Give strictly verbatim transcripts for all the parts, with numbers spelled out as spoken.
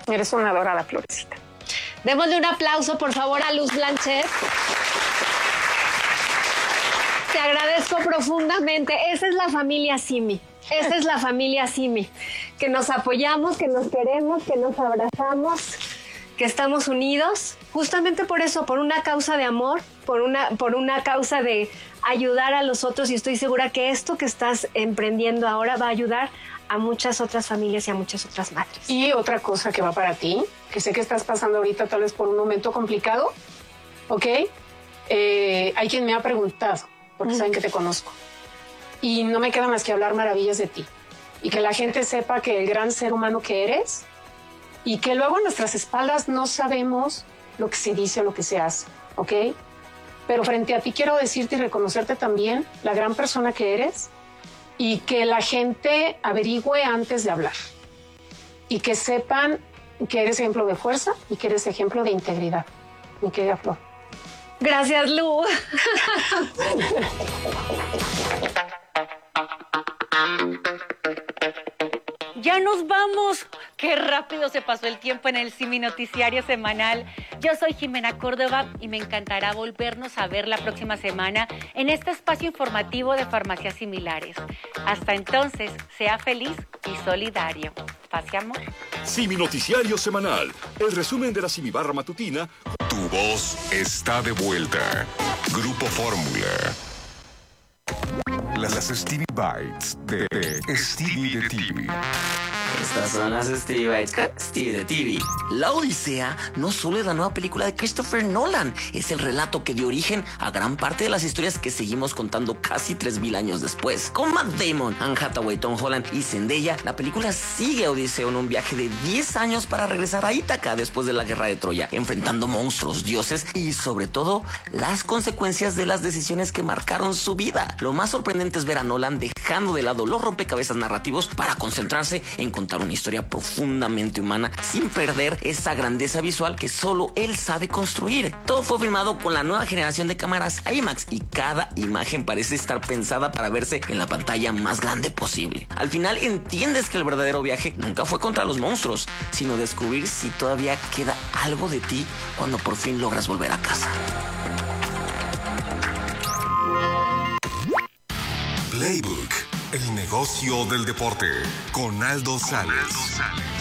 Eres una adorada, Florecita. Démosle un aplauso, por favor, a Luz Blanchet. Te agradezco profundamente. Esa es la familia Simi. Esa es la familia Simi. Que nos apoyamos, que nos queremos, que nos abrazamos, que estamos unidos. Justamente por eso, por una causa de amor, por una, por una causa de ayudar a los otros. Y estoy segura que esto que estás emprendiendo ahora va a ayudar a muchas otras familias y a muchas otras madres. Y otra cosa que va para ti, que sé que estás pasando ahorita tal vez por un momento complicado, ¿ok? Eh, hay quien me ha preguntado, porque mm. saben que te conozco. Y no me queda más que hablar maravillas de ti. Y que la gente sepa que el gran ser humano que eres, y que luego en nuestras espaldas no sabemos lo que se dice o lo que se hace, ¿ok? Pero frente a ti quiero decirte y reconocerte también la gran persona que eres, y que la gente averigüe antes de hablar. Y que sepan que eres ejemplo de fuerza y que eres ejemplo de integridad, mi querida Flor. Gracias, Lu. Ya nos vamos. Qué rápido se pasó el tiempo en el Simi Noticiario Semanal. Yo soy Jimena Córdoba y me encantará volvernos a ver la próxima semana en este espacio informativo de Farmacias Similares. Hasta entonces, sea feliz y solidario. Paz y amor. Simi Noticiario Semanal, el resumen de la Simi Barra Matutina. Tu voz está de vuelta. Grupo Fórmula. Las Stevie Bites de Stevie de T V. Estas son las Stevie Bites con Stevie de T V. La Odisea no solo es la nueva película de Christopher Nolan, es el relato que dio origen a gran parte de las historias que seguimos contando casi tres mil años después. Con Matt Damon, Anne Hathaway, Tom Holland y Zendaya, la película sigue a Odiseo en un viaje de diez años para regresar a Ítaca después de la guerra de Troya, enfrentando monstruos, dioses y sobre todo las consecuencias de las decisiones que marcaron su vida. Lo más sorprendente es ver a Nolan dejando de lado los rompecabezas narrativos para concentrarse en contar una historia profundamente humana sin perder esa grandeza visual que solo él sabe construir. Todo fue filmado con la nueva generación de cámaras IMAX y cada imagen parece estar pensada para verse en la pantalla más grande posible. Al final entiendes que el verdadero viaje nunca fue contra los monstruos, sino descubrir si todavía queda algo de ti cuando por fin logras volver a casa. Playbook, el negocio del deporte, con Aldo Sales.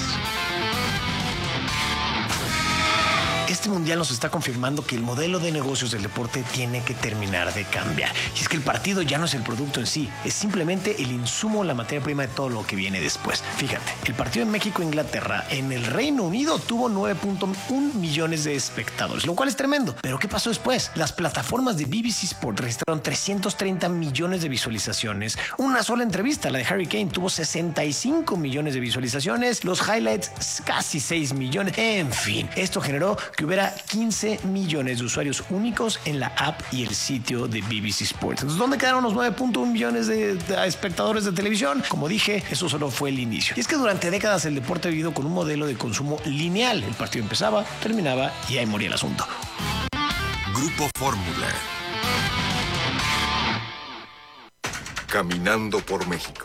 Este mundial nos está confirmando que el modelo de negocios del deporte tiene que terminar de cambiar. Y es que el partido ya no es el producto en sí, es simplemente el insumo, la materia prima de todo lo que viene después. Fíjate, el partido en México-Inglaterra en el Reino Unido tuvo nueve punto uno millones de espectadores, lo cual es tremendo. Pero ¿qué pasó después? Las plataformas de B B C Sport registraron trescientos treinta millones de visualizaciones. Una sola entrevista, la de Harry Kane, tuvo sesenta y cinco millones de visualizaciones. Los highlights, casi seis millones. En fin, esto generó que hubiera quince millones de usuarios únicos en la app y el sitio de B B C Sports. Entonces, ¿dónde quedaron los nueve punto uno millones de, de espectadores de televisión? Como dije, eso solo fue el inicio. Y es que durante décadas el deporte ha vivido con un modelo de consumo lineal. El partido empezaba, terminaba y ahí moría el asunto. Grupo Fórmula. Caminando por México.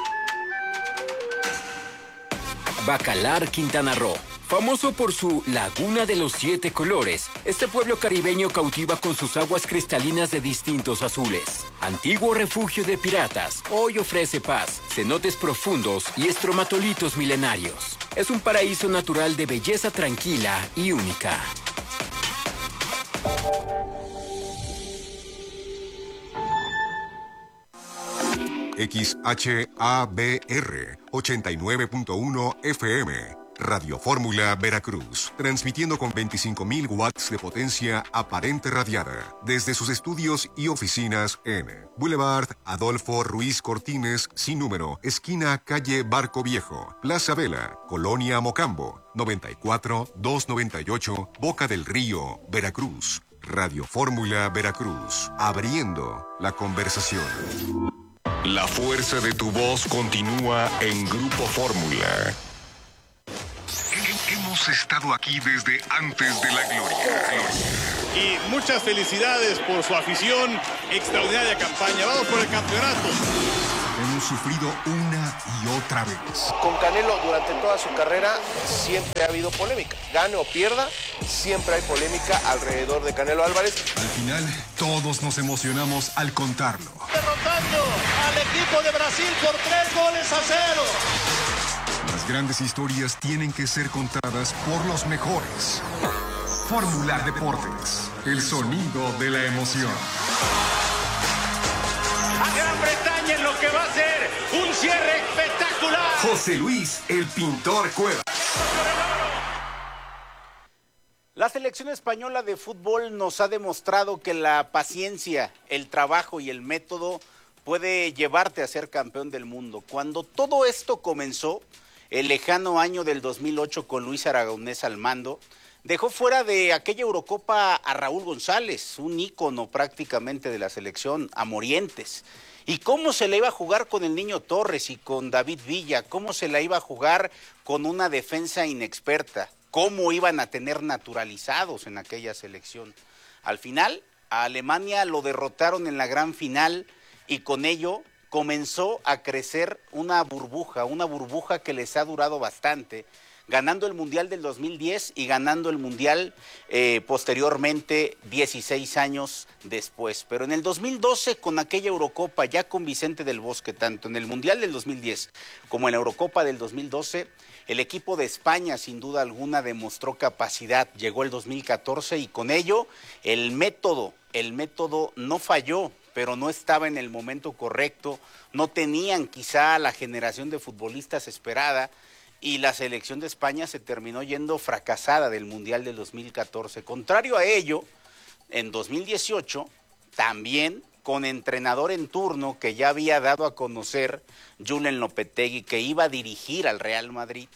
Bacalar, Quintana Roo. Famoso por su Laguna de los Siete Colores, este pueblo caribeño cautiva con sus aguas cristalinas de distintos azules. Antiguo refugio de piratas, hoy ofrece paz, cenotes profundos y estromatolitos milenarios. Es un paraíso natural de belleza tranquila y única. X H A B R ochenta y nueve punto uno F M. Radio Fórmula Veracruz, transmitiendo con veinticinco mil watts de potencia aparente radiada desde sus estudios y oficinas en Boulevard Adolfo Ruiz Cortines, sin número, esquina calle Barco Viejo, Plaza Vela, Colonia Mocambo, noventa y cuatro, doscientos noventa y ocho, Boca del Río, Veracruz. Radio Fórmula Veracruz, abriendo la conversación. La fuerza de tu voz continúa en Grupo Fórmula. Hemos estado aquí desde antes de la gloria. Y muchas felicidades por su afición, extraordinaria campaña. Vamos por el campeonato. hemos sufrido una y otra vez. Con Canelo durante toda su carrera siempre ha habido polémica. Gane o pierda, siempre hay polémica alrededor de Canelo Álvarez. Al final, todos nos emocionamos al contarlo. Derrotando al equipo de Brasil por tres goles a cero. Las grandes historias tienen que ser contadas por los mejores. Fórmula Deportes, el sonido de la emoción. A Gran Bretaña en lo que va a ser un cierre espectacular. José Luis, el pintor Cuevas. La selección española de fútbol nos ha demostrado que la paciencia, el trabajo y el método puede llevarte a ser campeón del mundo. Cuando todo esto comenzó, el lejano año del dos mil ocho con Luis Aragonés al mando, dejó fuera de aquella Eurocopa a Raúl González, un ícono prácticamente de la selección, a Morientes. ¿Y cómo se la iba a jugar con el Niño Torres y con David Villa? ¿Cómo se la iba a jugar con una defensa inexperta? ¿Cómo iban a tener naturalizados en aquella selección? Al final, a Alemania lo derrotaron en la gran final y con ello comenzó a crecer una burbuja, una burbuja que les ha durado bastante, ganando el Mundial del dos mil diez y ganando el Mundial eh, posteriormente dieciséis años después. Pero en el dos mil doce, con aquella Eurocopa, ya con Vicente del Bosque, tanto en el Mundial del dos mil diez como en la Eurocopa del dos mil doce, el equipo de España sin duda alguna demostró capacidad. Llegó el dos mil catorce y con ello el método, el método no falló, pero no estaba en el momento correcto, no tenían quizá la generación de futbolistas esperada, y la selección de España se terminó yendo fracasada del Mundial del dos mil catorce. Contrario a ello, en dos mil dieciocho, también con entrenador en turno que ya había dado a conocer Julen Lopetegui, que iba a dirigir al Real Madrid,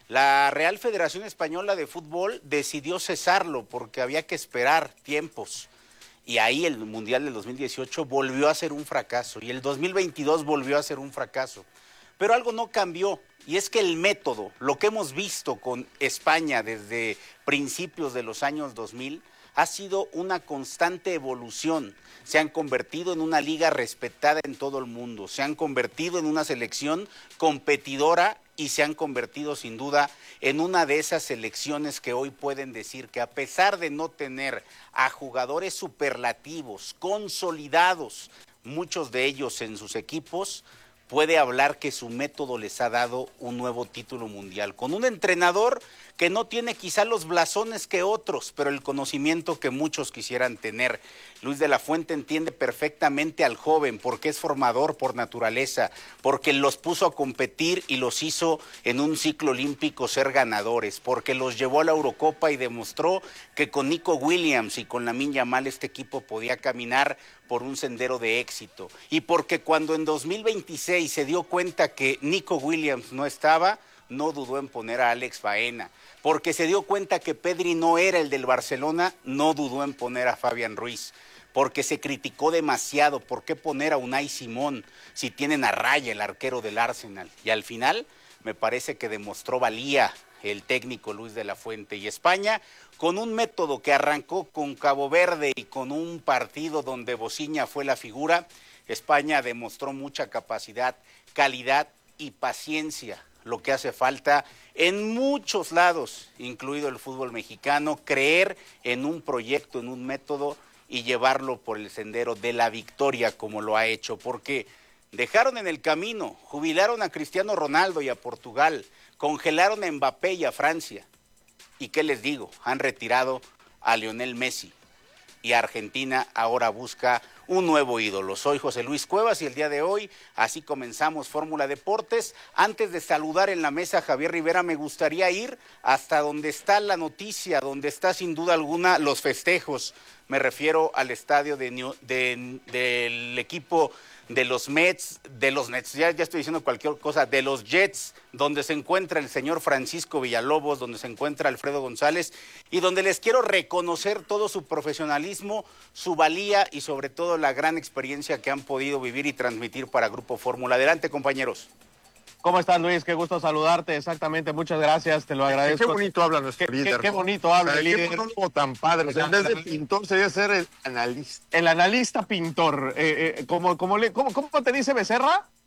la Real Federación Española de Fútbol decidió cesarlo porque había que esperar tiempos. Y ahí el Mundial del dos mil dieciocho volvió a ser un fracaso y el dos mil veintidós volvió a ser un fracaso. Pero algo no cambió, y es que el método, lo que hemos visto con España desde principios de los años dos mil, ha sido una constante evolución. Se han convertido en una liga respetada en todo el mundo, se han convertido en una selección competidora y se han convertido sin duda en una de esas selecciones que hoy pueden decir que a pesar de no tener a jugadores superlativos, consolidados, muchos de ellos en sus equipos, puede hablar que su método les ha dado un nuevo título mundial, con un entrenador que no tiene quizá los blasones que otros, pero el conocimiento que muchos quisieran tener. Luis de la Fuente entiende perfectamente al joven, porque es formador por naturaleza, porque los puso a competir y los hizo en un ciclo olímpico ser ganadores, porque los llevó a la Eurocopa y demostró que con Nico Williams y con Lamine Yamal este equipo podía caminar por un sendero de éxito, y porque cuando en dos mil veintiséis se dio cuenta que Nico Williams no estaba, no dudó en poner a Alex Baena, porque se dio cuenta que Pedri no era el del Barcelona, no dudó en poner a Fabián Ruiz, porque se criticó demasiado, ¿por qué poner a Unai Simón si tienen a Raya, el arquero del Arsenal? Y al final me parece que demostró valía el técnico Luis de la Fuente, y España, con un método que arrancó con Cabo Verde y con un partido donde Bociña fue la figura, España demostró mucha capacidad, calidad y paciencia, lo que hace falta en muchos lados, incluido el fútbol mexicano, creer en un proyecto, en un método y llevarlo por el sendero de la victoria como lo ha hecho, porque dejaron en el camino, jubilaron a Cristiano Ronaldo y a Portugal, congelaron a Mbappé y a Francia. ¿Y qué les digo? Han retirado a Lionel Messi y Argentina ahora busca un nuevo ídolo. Soy José Luis Cuevas y el día de hoy así comenzamos Fórmula Deportes. Antes de saludar en la mesa a Javier Rivera, me gustaría ir hasta donde está la noticia, donde está sin duda alguna los festejos. Me refiero al estadio de, de, del equipo de los Mets, de los Nets, ya, ya estoy diciendo cualquier cosa, de los Jets, donde se encuentra el señor Francisco Villalobos, donde se encuentra Alfredo González, y donde les quiero reconocer todo su profesionalismo, su valía y sobre todo la gran experiencia que han podido vivir y transmitir para Grupo Fórmula. Adelante, compañeros. ¿Cómo estás, Luis? Qué gusto saludarte, exactamente, muchas gracias, te lo agradezco. Qué bonito habla nuestro qué, líder. Qué, qué bonito habla o sea, el líder. Qué monólogo tan padre, o sea, en vez de pintor sería ser el analista. El analista pintor, eh, eh, ¿cómo, cómo, le, cómo, ¿cómo te dice Becerra?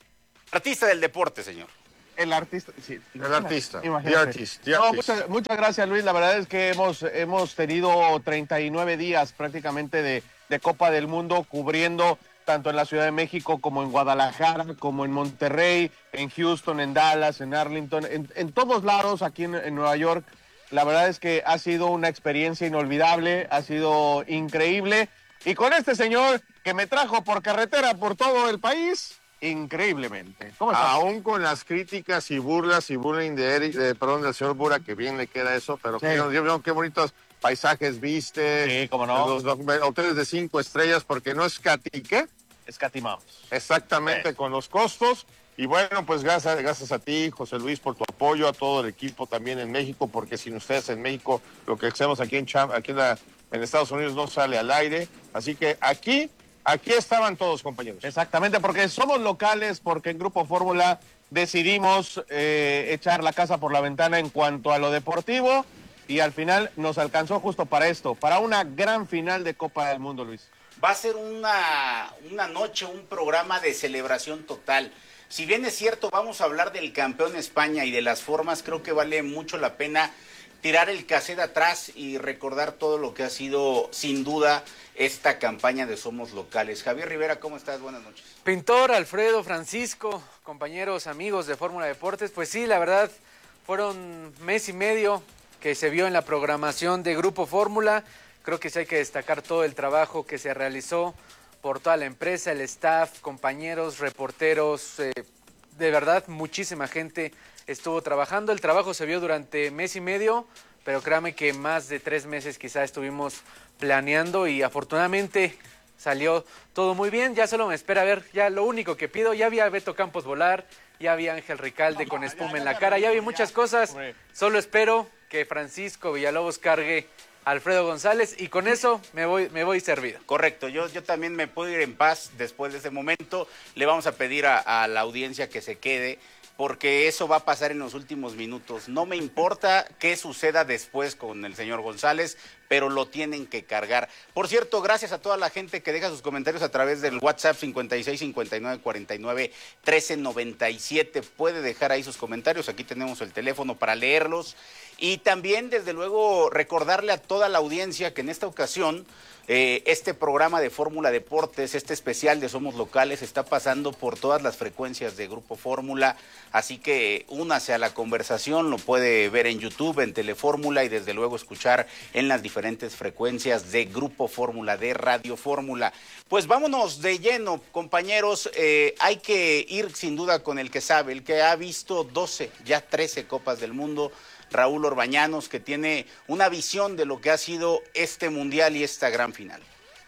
artista del deporte, señor. El artista, sí. El artista. Imagínate. The artist, the No, artist. muchas, muchas gracias, Luis. La verdad es que hemos, hemos tenido treinta y nueve días prácticamente de, de Copa del Mundo cubriendo tanto en la Ciudad de México como en Guadalajara, como en Monterrey, en Houston, en Dallas, en Arlington, en, en todos lados aquí en, en Nueva York. La verdad es que ha sido una experiencia inolvidable, ha sido increíble. Y con este señor que me trajo por carretera por todo el país, increíblemente. ¿Cómo estás? Aún con las críticas y burlas y bullying de Eric, de, perdón, del señor Bura, que bien le queda eso, pero Sí. que, yo, yo, qué bonitos paisajes viste. Sí, cómo no. Los, los hoteles de cinco estrellas, porque no escatiqué. Escatimamos. Exactamente, Sí. con los costos. Y bueno, pues gracias, gracias a ti, José Luis, por tu apoyo, a todo el equipo también en México, porque sin ustedes en México, lo que hacemos aquí en Cham, aquí en, la, en Estados Unidos no sale al aire. Así que aquí, aquí estaban todos, compañeros. Exactamente, porque somos locales, porque en Grupo Fórmula decidimos eh, echar la casa por la ventana en cuanto a lo deportivo y al final nos alcanzó justo para esto, para una gran final de Copa del Mundo, Luis. Va a ser una, una noche, un programa de celebración total. Si bien es cierto, vamos a hablar del campeón España y de las formas, creo que vale mucho la pena tirar el cassette atrás y recordar todo lo que ha sido, sin duda, esta campaña de Somos Locales. Javier Rivera, ¿cómo estás? Buenas noches. Pintor, Alfredo, Francisco, compañeros, amigos de Fórmula Deportes, pues sí, la verdad, fueron mes y medio que se vio en la programación de Grupo Fórmula. Creo que sí hay que destacar todo el trabajo que se realizó por toda la empresa, el staff, compañeros, reporteros, eh, de verdad, muchísima gente estuvo trabajando. El trabajo se vio durante mes y medio, pero créame que más de tres meses quizá estuvimos planeando y afortunadamente salió todo muy bien. Ya solo me espera ver, ya lo único que pido, ya vi a Beto Campos volar, ya vi a Ángel Ricalde con espuma en la cara, ya vi muchas cosas. Solo espero que Francisco Villalobos cargue a Alfredo González y con eso me voy, me voy servido. Correcto, yo, yo también me puedo ir en paz después de ese momento. Le vamos a pedir a, a la audiencia que se quede, porque eso va a pasar en los últimos minutos. No me importa qué suceda después con el señor González, pero lo tienen que cargar. Por cierto, gracias a toda la gente que deja sus comentarios a través del WhatsApp cincuenta y seis, cincuenta y nueve, cuarenta y nueve, trece, noventa y siete. Puede dejar ahí sus comentarios, aquí tenemos el teléfono para leerlos. Y también, desde luego, recordarle a toda la audiencia que en esta ocasión eh, este programa de Fórmula Deportes, este especial de Somos Locales, está pasando por todas las frecuencias de Grupo Fórmula, así que únase a la conversación, lo puede ver en YouTube, en Telefórmula y desde luego escuchar en las diferentes frecuencias de Grupo Fórmula, de Radio Fórmula. Pues vámonos de lleno, compañeros, eh, hay que ir sin duda con el que sabe, el que ha visto doce, ya trece Copas del Mundo, Raúl Orbañanos, que tiene una visión de lo que ha sido este Mundial y esta gran final.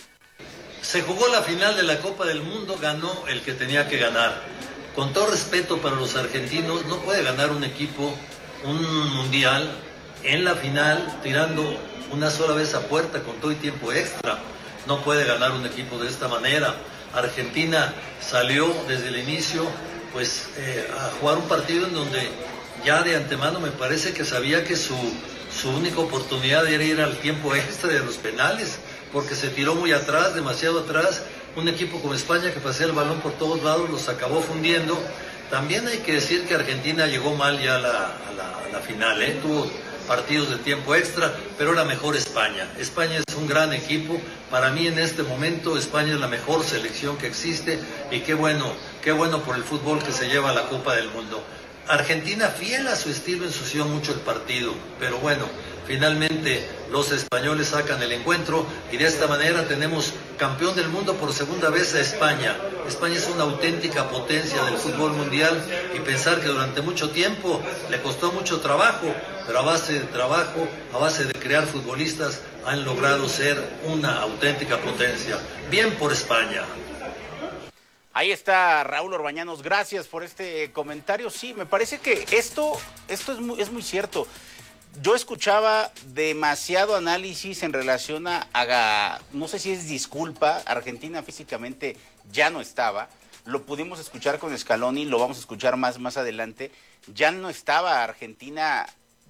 Se jugó la final de la Copa del Mundo, ganó el que tenía que ganar. Con todo respeto para los argentinos, no puede ganar un equipo un Mundial en la final tirando una sola vez a puerta con todo y tiempo extra. No puede ganar un equipo de esta manera. Argentina salió desde el inicio pues eh, a jugar un partido en donde ya de antemano me parece que sabía que su, su única oportunidad era ir al tiempo extra de los penales, porque se tiró muy atrás, demasiado atrás. Un equipo como España que pasea el balón por todos lados los acabó fundiendo. También hay que decir que Argentina llegó mal ya a la, a la, a la final, ¿eh? Tuvo partidos de tiempo extra, pero era mejor España. España es un gran equipo. Para mí en este momento España es la mejor selección que existe y qué bueno, qué bueno por el fútbol que se lleva a la Copa del Mundo. Argentina, fiel a su estilo, ensució mucho el partido, pero bueno, finalmente los españoles sacan el encuentro y de esta manera tenemos campeón del mundo por segunda vez a España. España es una auténtica potencia del fútbol mundial y pensar que durante mucho tiempo le costó mucho trabajo, pero a base de trabajo, a base de crear futbolistas, han logrado ser una auténtica potencia. Bien por España. Ahí está Raúl Orbañanos, gracias por este comentario. Sí, me parece que esto, esto es muy, es muy cierto. Yo escuchaba demasiado análisis en relación a, a, no sé si es disculpa, Argentina físicamente ya no estaba, lo pudimos escuchar con Scaloni, lo vamos a escuchar más, más adelante, ya no estaba Argentina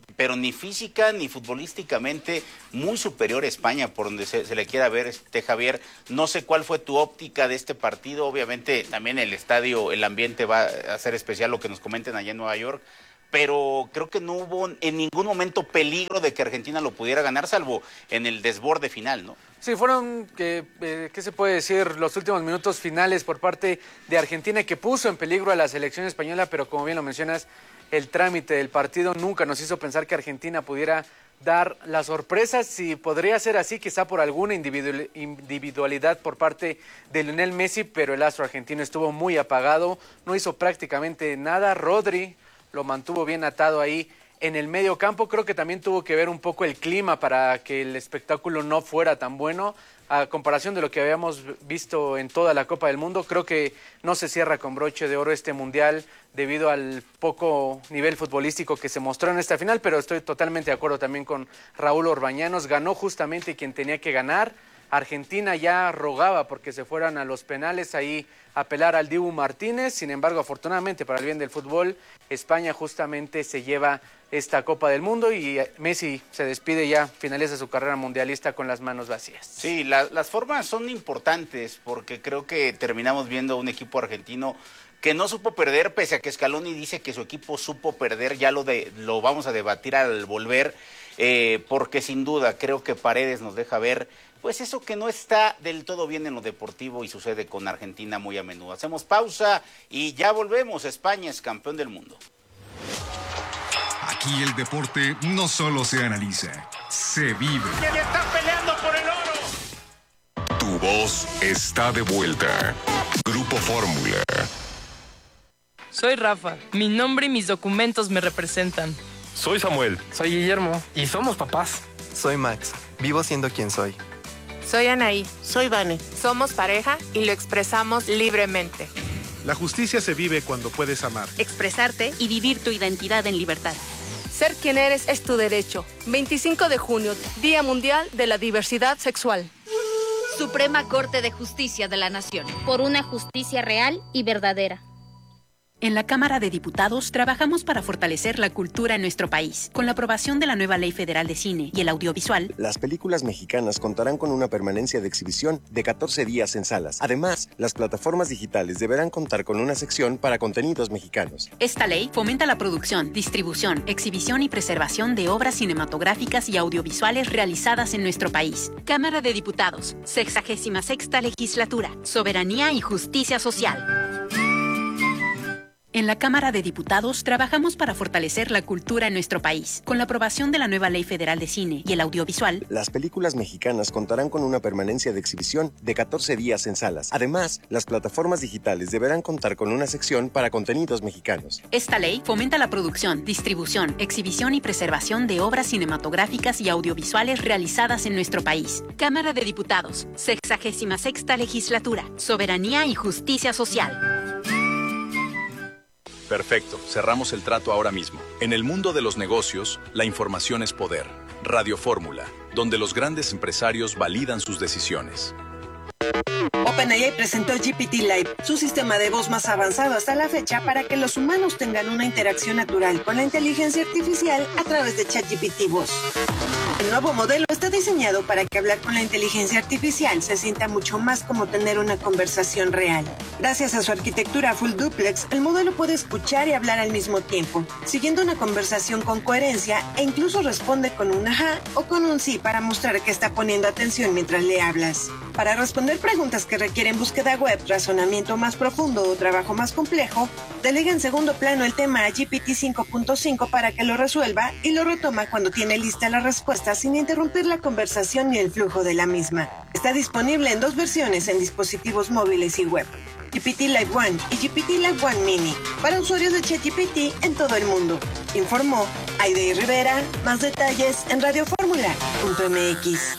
pero ni física ni futbolísticamente muy superior a España, por donde se, se le quiera ver, este Javier. No sé cuál fue tu óptica de este partido. Obviamente también el estadio, el ambiente va a ser especial, lo que nos comenten allá en Nueva York, pero creo que no hubo en ningún momento peligro de que Argentina lo pudiera ganar, salvo en el desborde final, ¿no? Sí, fueron, que, eh, ¿qué se puede decir? Los últimos minutos finales por parte de Argentina, que puso en peligro a la selección española, pero como bien lo mencionas, el trámite del partido nunca nos hizo pensar que Argentina pudiera dar la sorpresa. Si podría ser así, quizá por alguna individualidad por parte de Lionel Messi, pero el astro argentino estuvo muy apagado, no hizo prácticamente nada. Rodri lo mantuvo bien atado ahí en el medio campo. Creo que también tuvo que ver un poco el clima para que el espectáculo no fuera tan bueno. A comparación de lo que habíamos visto en toda la Copa del Mundo, creo que no se cierra con broche de oro este Mundial debido al poco nivel futbolístico que se mostró en esta final, pero estoy totalmente de acuerdo también con Raúl Orbañanos. Ganó justamente quien tenía que ganar. Argentina ya rogaba porque se fueran a los penales, ahí apelar al Dibu Martínez. Sin embargo, afortunadamente para el bien del fútbol, España justamente se lleva esta Copa del Mundo y Messi se despide ya, finaliza su carrera mundialista con las manos vacías. Sí, la, las formas son importantes porque creo que terminamos viendo un equipo argentino que no supo perder, pese a que Scaloni dice que su equipo supo perder. Ya lo, de, lo vamos a debatir al volver, eh, porque sin duda creo que Paredes nos deja ver pues eso que no está del todo bien en lo deportivo y sucede con Argentina muy a menudo. Hacemos pausa y ya volvemos. España es campeón del mundo. Aquí el deporte no solo se analiza, se vive. ¿Quién está peleando por el oro? Tu voz está de vuelta. Grupo Fórmula. Soy Rafa. Mi nombre y mis documentos me representan. Soy Samuel. Soy Guillermo. Y somos papás. Soy Max. Vivo siendo quien soy. Soy Anaí. Soy Vane. Somos pareja y lo expresamos libremente. La justicia se vive cuando puedes amar, expresarte y vivir tu identidad en libertad. Ser quien eres es tu derecho. veinticinco de junio, Día Mundial de la Diversidad Sexual. Suprema Corte de Justicia de la Nación. Por una justicia real y verdadera. En la Cámara de Diputados trabajamos para fortalecer la cultura en nuestro país. Con la aprobación de la nueva Ley Federal de Cine y el Audiovisual, las películas mexicanas contarán con una permanencia de exhibición de catorce días en salas. Además, las plataformas digitales deberán contar con una sección para contenidos mexicanos. Esta ley fomenta la producción, distribución, exhibición y preservación de obras cinematográficas y audiovisuales realizadas en nuestro país. Cámara de Diputados, sexagésima sexta Legislatura, Soberanía y Justicia Social. En la Cámara de Diputados trabajamos para fortalecer la cultura en nuestro país. Con la aprobación de la nueva Ley Federal de Cine y el Audiovisual, las películas mexicanas contarán con una permanencia de exhibición de catorce días en salas. Además, las plataformas digitales deberán contar con una sección para contenidos mexicanos. Esta ley fomenta la producción, distribución, exhibición y preservación de obras cinematográficas y audiovisuales realizadas en nuestro país. Cámara de Diputados, sexagésima sexta Legislatura, Soberanía y Justicia Social. Perfecto, cerramos el trato ahora mismo. En el mundo de los negocios, la información es poder. Radio Fórmula, donde los grandes empresarios validan sus decisiones. OpenAI presentó G P T Live, su sistema de voz más avanzado hasta la fecha para que los humanos tengan una interacción natural con la inteligencia artificial a través de ChatGPT Voz. El nuevo modelo está diseñado para que hablar con la inteligencia artificial se sienta mucho más como tener una conversación real. Gracias a su arquitectura full duplex, el modelo puede escuchar y hablar al mismo tiempo, siguiendo una conversación con coherencia e incluso responde con un ajá o con un sí para mostrar que está poniendo atención mientras le hablas. Para responder preguntas que requieren búsqueda web, razonamiento más profundo o trabajo más complejo, delega en segundo plano el tema a G P T cinco punto cinco para que lo resuelva y lo retoma cuando tiene lista la respuesta sin interrumpir la conversación ni el flujo de la misma. Está disponible en dos versiones en dispositivos móviles y web. G P T Live One y G P T Live One Mini para usuarios de ChatGPT en todo el mundo. Informó Aide Rivera. Más detalles en radio fórmula punto m x.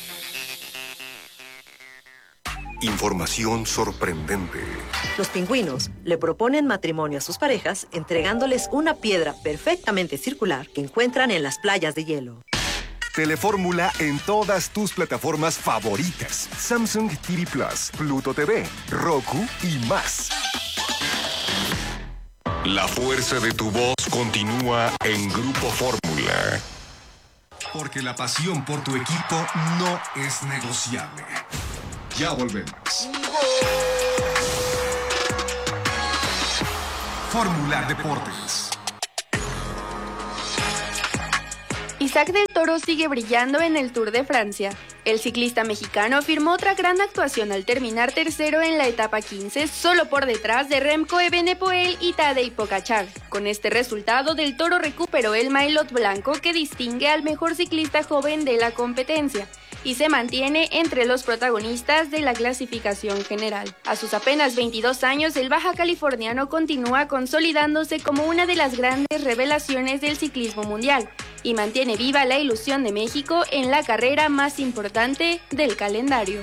Información sorprendente. Los pingüinos le proponen matrimonio a sus parejas entregándoles una piedra perfectamente circular que encuentran en las playas de hielo. Telefórmula en todas tus plataformas favoritas. Samsung T V Plus, Pluto T V, Roku y más. La fuerza de tu voz continúa en Grupo Fórmula. Fórmula. Porque la pasión por tu equipo no es negociable. Ya volvemos. Fórmula Deportes. Isaac del Toro sigue brillando en el Tour de Francia. El ciclista mexicano firmó otra gran actuación al terminar tercero en la etapa quince, solo por detrás de Remco Evenepoel y Tadej Pogačar. Con este resultado, del Toro recuperó el maillot blanco que distingue al mejor ciclista joven de la competencia y se mantiene entre los protagonistas de la clasificación general. A sus apenas veintidós años, el baja californiano continúa consolidándose como una de las grandes revelaciones del ciclismo mundial y mantiene viva la ilusión de México en la carrera más importante del calendario.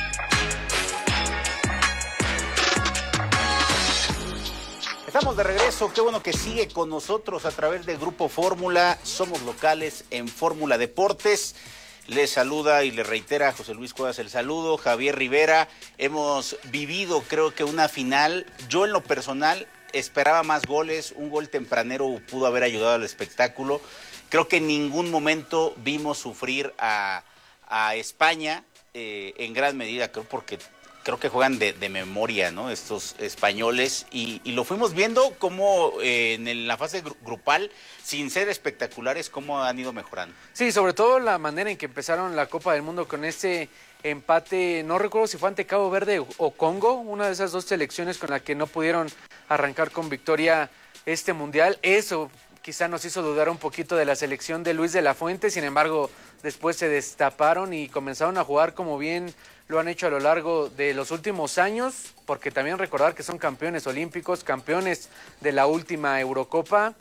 Estamos de regreso, qué bueno que sigue con nosotros a través del Grupo Fórmula. Somos locales en Fórmula Deportes. Les saluda y les reitera José Luis Cuevas el saludo, Javier Rivera. Hemos vivido, creo que una final. Yo en lo personal esperaba más goles, un gol tempranero pudo haber ayudado al espectáculo. Creo que en ningún momento vimos sufrir a, a España, eh, en gran medida, creo porque creo que juegan de, de memoria, ¿no? Estos españoles, y, y lo fuimos viendo como eh, en la fase gru- grupal, sin ser espectaculares, cómo han ido mejorando. Sí, sobre todo la manera en que empezaron la Copa del Mundo con este empate, no recuerdo si fue ante Cabo Verde o Congo, una de esas dos selecciones con la que no pudieron arrancar con victoria este Mundial. Eso quizá nos hizo dudar un poquito de la selección de Luis de la Fuente, sin embargo, después se destaparon y comenzaron a jugar como bien lo han hecho a lo largo de los últimos años, porque también recordar que son campeones olímpicos, campeones de la última Eurocopa.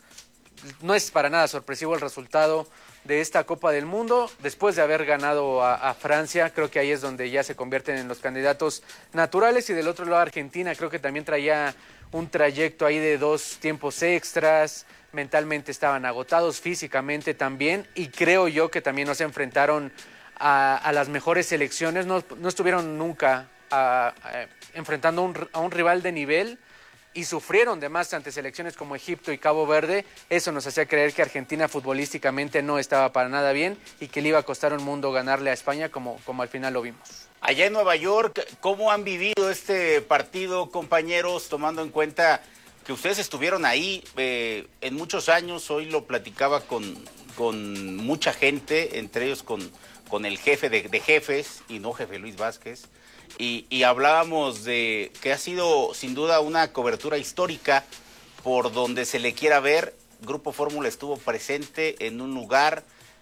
No es para nada sorpresivo el resultado de esta Copa del Mundo, después de haber ganado a, a Francia. Creo que ahí es donde ya se convierten en los candidatos naturales, y del otro lado Argentina creo que también traía un trayecto ahí de dos tiempos extras, mentalmente estaban agotados, físicamente también, y creo yo que también nos enfrentaron a, a las mejores selecciones, no, no estuvieron nunca a, a, enfrentando un, a un rival de nivel, y sufrieron de más ante selecciones como Egipto y Cabo Verde. Eso nos hacía creer que Argentina futbolísticamente no estaba para nada bien y que le iba a costar un mundo ganarle a España, como, como al final lo vimos. Allá en Nueva York, ¿cómo han vivido este partido, compañeros, tomando en cuenta que ustedes estuvieron ahí eh, en muchos años? Hoy lo platicaba con, con mucha gente, entre ellos con, con el jefe de, de jefes, y no jefe Luis Vázquez, y, y hablábamos de que ha sido sin duda una cobertura histórica por donde se le quiera ver. Grupo Fórmula estuvo presente en un lugar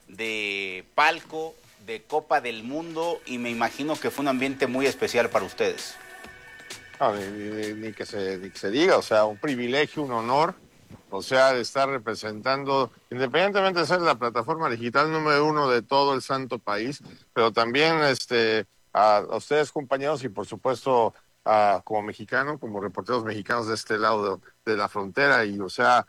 de palco, de Copa del Mundo, y me imagino que fue un ambiente muy especial para ustedes. No, ni, ni, ni, que se, ni que se diga, o sea, un privilegio, un honor, o sea, de estar representando, independientemente de ser la plataforma digital número uno de todo el santo país, pero también este, a, a ustedes, compañeros, y por supuesto a, como mexicano, como reporteros mexicanos de este lado de, de la frontera, y o sea,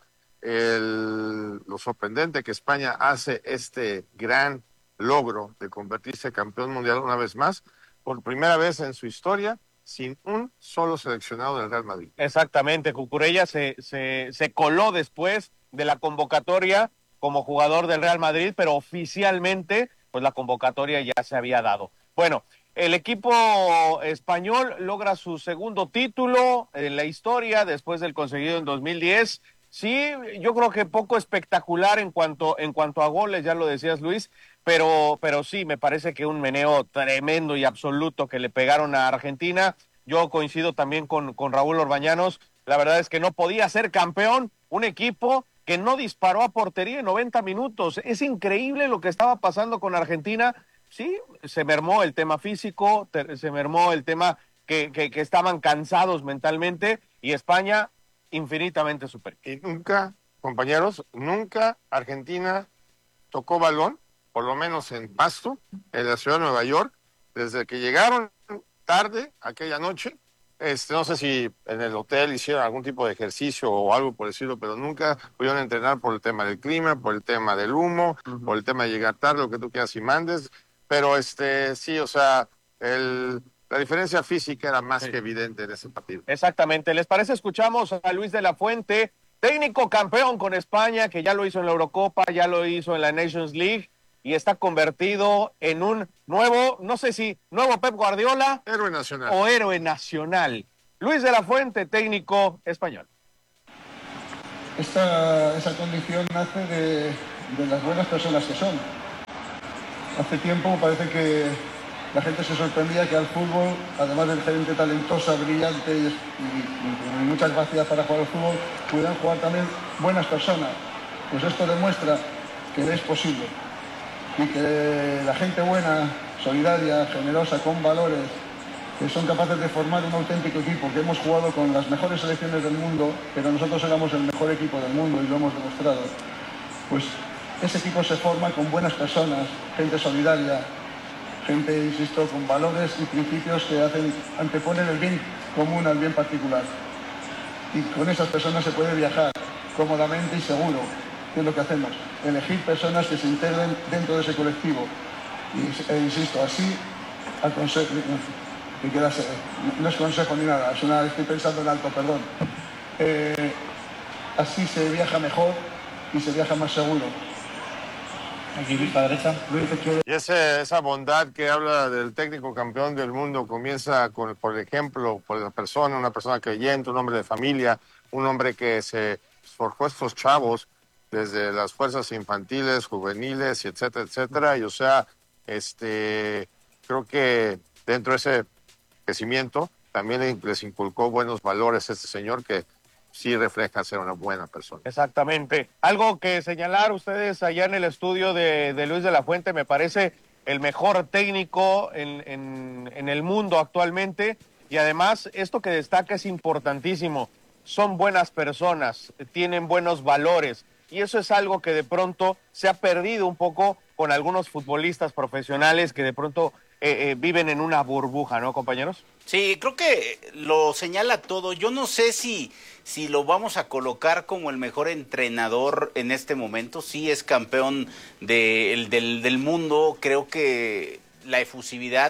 el, lo sorprendente que España hace este gran logro de convertirse campeón mundial una vez más, por primera vez en su historia, sin un solo seleccionado del Real Madrid. Exactamente, Cucurella se, se, se coló después de la convocatoria como jugador del Real Madrid, pero oficialmente pues la convocatoria ya se había dado. Bueno, el equipo español logra su segundo título en la historia después del conseguido en dos mil diez. Sí, yo creo que poco espectacular en cuanto, en cuanto a goles, ya lo decías, Luis, pero, pero sí, me parece que un meneo tremendo y absoluto que le pegaron a Argentina. Yo coincido también con, con Raúl Orbañanos. La verdad es que no podía ser campeón un equipo que no disparó a portería en noventa minutos. Es increíble lo que estaba pasando con Argentina. Sí, se mermó el tema físico, se mermó el tema que, que, que estaban cansados mentalmente, y España infinitamente superior. Y nunca, compañeros, nunca Argentina tocó balón, por lo menos en Pasto, en la ciudad de Nueva York, desde que llegaron tarde aquella noche. Este, no sé si en el hotel hicieron algún tipo de ejercicio o algo por decirlo, pero nunca pudieron entrenar por el tema del clima, por el tema del humo, uh-huh. por el tema de llegar tarde, lo que tú quieras y mandes. Pero este, sí, o sea, el... la diferencia física era más sí. que evidente en ese partido. Exactamente. ¿Les parece? Escuchamos a Luis de la Fuente Técnico campeón con España, que ya lo hizo en la Eurocopa, ya lo hizo en la Nations League y está convertido en un nuevo, no sé si nuevo Pep Guardiola. Héroe nacional. O héroe nacional. Luis de la Fuente, técnico español. Esta, esa condición nace de, de las buenas personas que son. Hace tiempo parece que la gente se sorprendía que al fútbol, además de gente talentosa, brillante y, y, y muchas capacidades para jugar al fútbol, pudieran jugar también buenas personas. Pues esto demuestra que es posible y que la gente buena, solidaria, generosa, con valores, que son capaces de formar un auténtico equipo, que hemos jugado con las mejores selecciones del mundo, pero nosotros éramos el mejor equipo del mundo y lo hemos demostrado. Pues ese equipo se forma con buenas personas, gente solidaria, gente, insisto, con valores y principios que hacen, anteponen el bien común al bien particular. Y con esas personas se puede viajar cómodamente y seguro, que es lo que hacemos, elegir personas que se integren dentro de ese colectivo. Y, e insisto, así al consejo, que quedase, no es consejo ni nada, es una, estoy pensando en alto, perdón. Eh, así se viaja mejor y se viaja más seguro. Aquí, Luis, a la derecha. Y ese, esa bondad que habla del técnico campeón del mundo comienza con, por ejemplo, por la persona, una persona creyente, un hombre de familia, un hombre que se forjó estos chavos desde las fuerzas infantiles, juveniles, etcétera, etcétera. Y o sea, este, creo que dentro de ese crecimiento también les inculcó buenos valores a este señor que sí refleja ser una buena persona. Exactamente. Algo que señalar ustedes allá en el estudio de, de Luis de la Fuente, me parece el mejor técnico en, en, en el mundo actualmente, y además esto que destaca es importantísimo, son buenas personas, tienen buenos valores, y eso es algo que de pronto se ha perdido un poco con algunos futbolistas profesionales que de pronto eh, eh, viven en una burbuja, ¿no, compañeros? Sí, creo que lo señala todo. Yo no sé si, si lo vamos a colocar como el mejor entrenador en este momento. Sí es campeón de, el, del, del mundo. Creo que la efusividad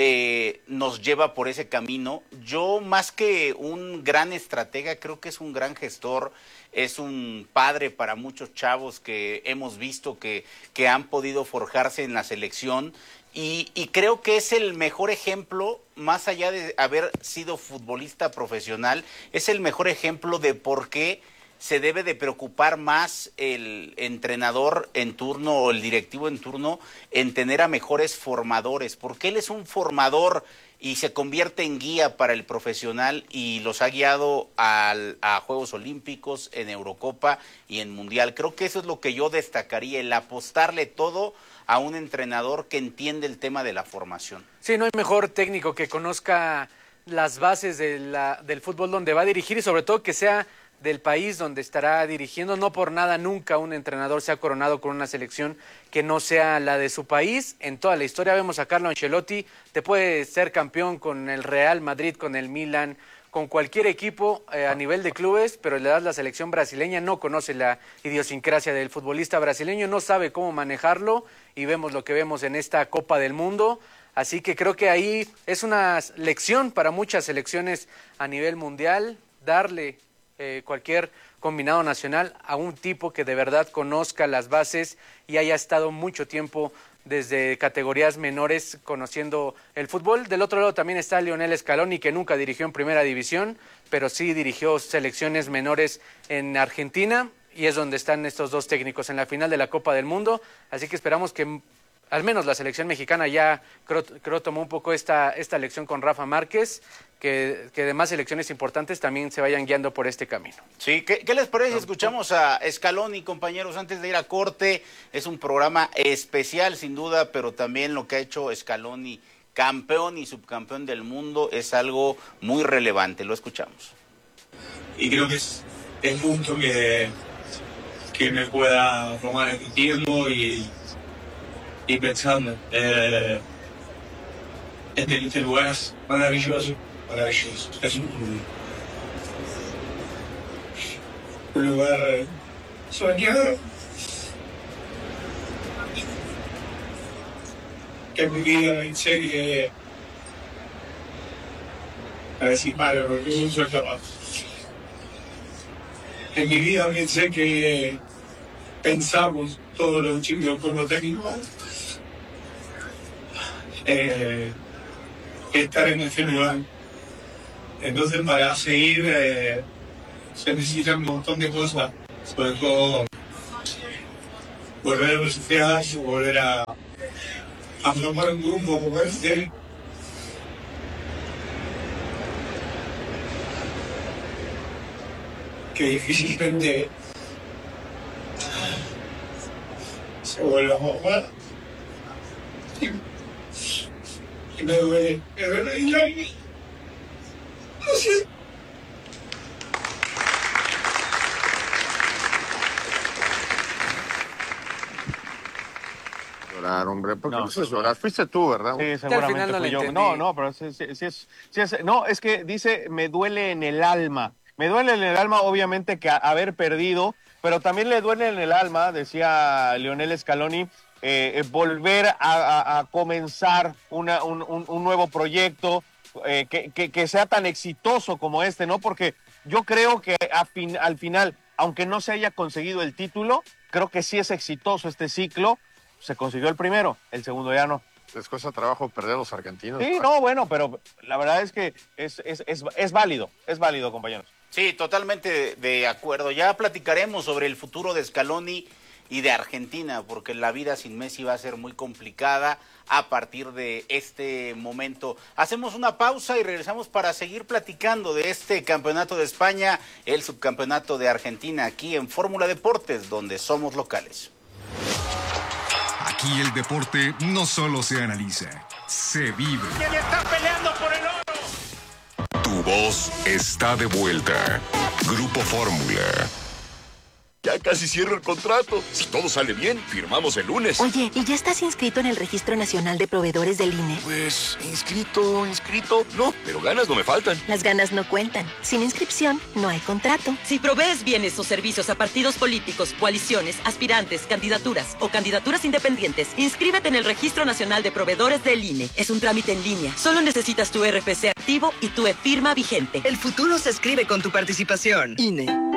eh, nos lleva por ese camino. Yo, más que un gran estratega, creo que es un gran gestor. Es un padre para muchos chavos que hemos visto que, que han podido forjarse en la selección. Y, y creo que es el mejor ejemplo, más allá de haber sido futbolista profesional, es el mejor ejemplo de por qué se debe de preocupar más el entrenador en turno o el directivo en turno en tener a mejores formadores, porque él es un formador y se convierte en guía para el profesional y los ha guiado al, a Juegos Olímpicos, en Eurocopa y en Mundial. Creo que eso es lo que yo destacaría, el apostarle todo a un entrenador que entiende el tema de la formación. Sí, no hay mejor técnico que conozca las bases de la, del fútbol donde va a dirigir y sobre todo que sea del país donde estará dirigiendo. No por nada nunca un entrenador se ha coronado con una selección que no sea la de su país. En toda la historia vemos a Carlo Ancelotti, te puede ser campeón con el Real Madrid, con el Milan, con cualquier equipo eh, a nivel de clubes, pero le das la selección brasileña, no conoce la idiosincrasia del futbolista brasileño, no sabe cómo manejarlo y vemos lo que vemos en esta Copa del Mundo. Así que creo que ahí es una lección para muchas selecciones a nivel mundial, darle eh, cualquier combinado nacional a un tipo que de verdad conozca las bases y haya estado mucho tiempo desde categorías menores conociendo el fútbol. Del otro lado también está Lionel Scaloni, que nunca dirigió en primera división, pero sí dirigió selecciones menores en Argentina, y es donde están estos dos técnicos en la final de la Copa del Mundo. Así que esperamos que al menos la selección mexicana ya creo, creo tomó un poco esta, esta lección con Rafa Márquez, que, que demás selecciones importantes también se vayan guiando por este camino. Sí, ¿qué, qué les parece? Escuchamos a Scaloni, compañeros, antes de ir a corte. Es un programa especial, sin duda, pero también lo que ha hecho Scaloni, campeón y subcampeón del mundo, es algo muy relevante. Lo escuchamos. Y creo que es el punto que, que me pueda tomar entiendo y y pensando, eh, este, este lugar es maravilloso, maravilloso. Es un, un lugar soñado que en mi vida pensé que, a decir malo, porque es un sueldo más. en mi vida pensé que pensamos todos los chicos como técnicos eh, estar en ese lugar. Entonces para seguir eh, se necesitan un montón de cosas, sobre todo volver a la sociedad y volver a, a formar un grupo como este. Que difícilmente se vuelva a jugar. Y, y me duele, me duele y yo, no sé. Llorar, hombre, ¿por qué no se llorar? Fuiste tú, ¿verdad? Sí, seguramente no fui yo. No, no, pero sí, sí, sí es, sí es, no, es que dice, me duele en el alma. Me duele en el alma, obviamente, que haber perdido, pero también le duele en el alma, decía Lionel Scaloni, eh, volver a, a, a comenzar una, un, un, un nuevo proyecto eh, que, que, que sea tan exitoso como este, ¿no? Porque yo creo que a fin, al final, aunque no se haya conseguido el título, creo que sí es exitoso este ciclo. Se consiguió el primero, el segundo ya no. Les cuesta trabajo perder a los argentinos. Sí, no, bueno, pero la verdad es que es, es, es, es válido, es válido, compañeros. Sí, totalmente de acuerdo. Ya platicaremos sobre el futuro de Scaloni y de Argentina, porque la vida sin Messi va a ser muy complicada a partir de este momento. Hacemos una pausa y regresamos para seguir platicando de este campeonato de España, el subcampeonato de Argentina, aquí en Fórmula Deportes, donde somos locales. Aquí el deporte no solo se analiza, se vive. ¿Quién está peleando por el oro? Tu voz está de vuelta. Grupo Fórmula. Ya casi cierro el contrato. Si todo sale bien, firmamos el lunes. Oye, ¿y ya estás inscrito en el Registro Nacional de Proveedores del I N E? Pues, inscrito, inscrito, no, pero ganas no me faltan. Las ganas no cuentan. Sin inscripción, no hay contrato. Si provees bienes o servicios a partidos políticos, coaliciones, aspirantes, candidaturas o candidaturas independientes, inscríbete en el Registro Nacional de Proveedores del I N E. Es un trámite en línea. Solo necesitas tu R F C activo y tu e-firma vigente. El futuro se escribe con tu participación. I N E.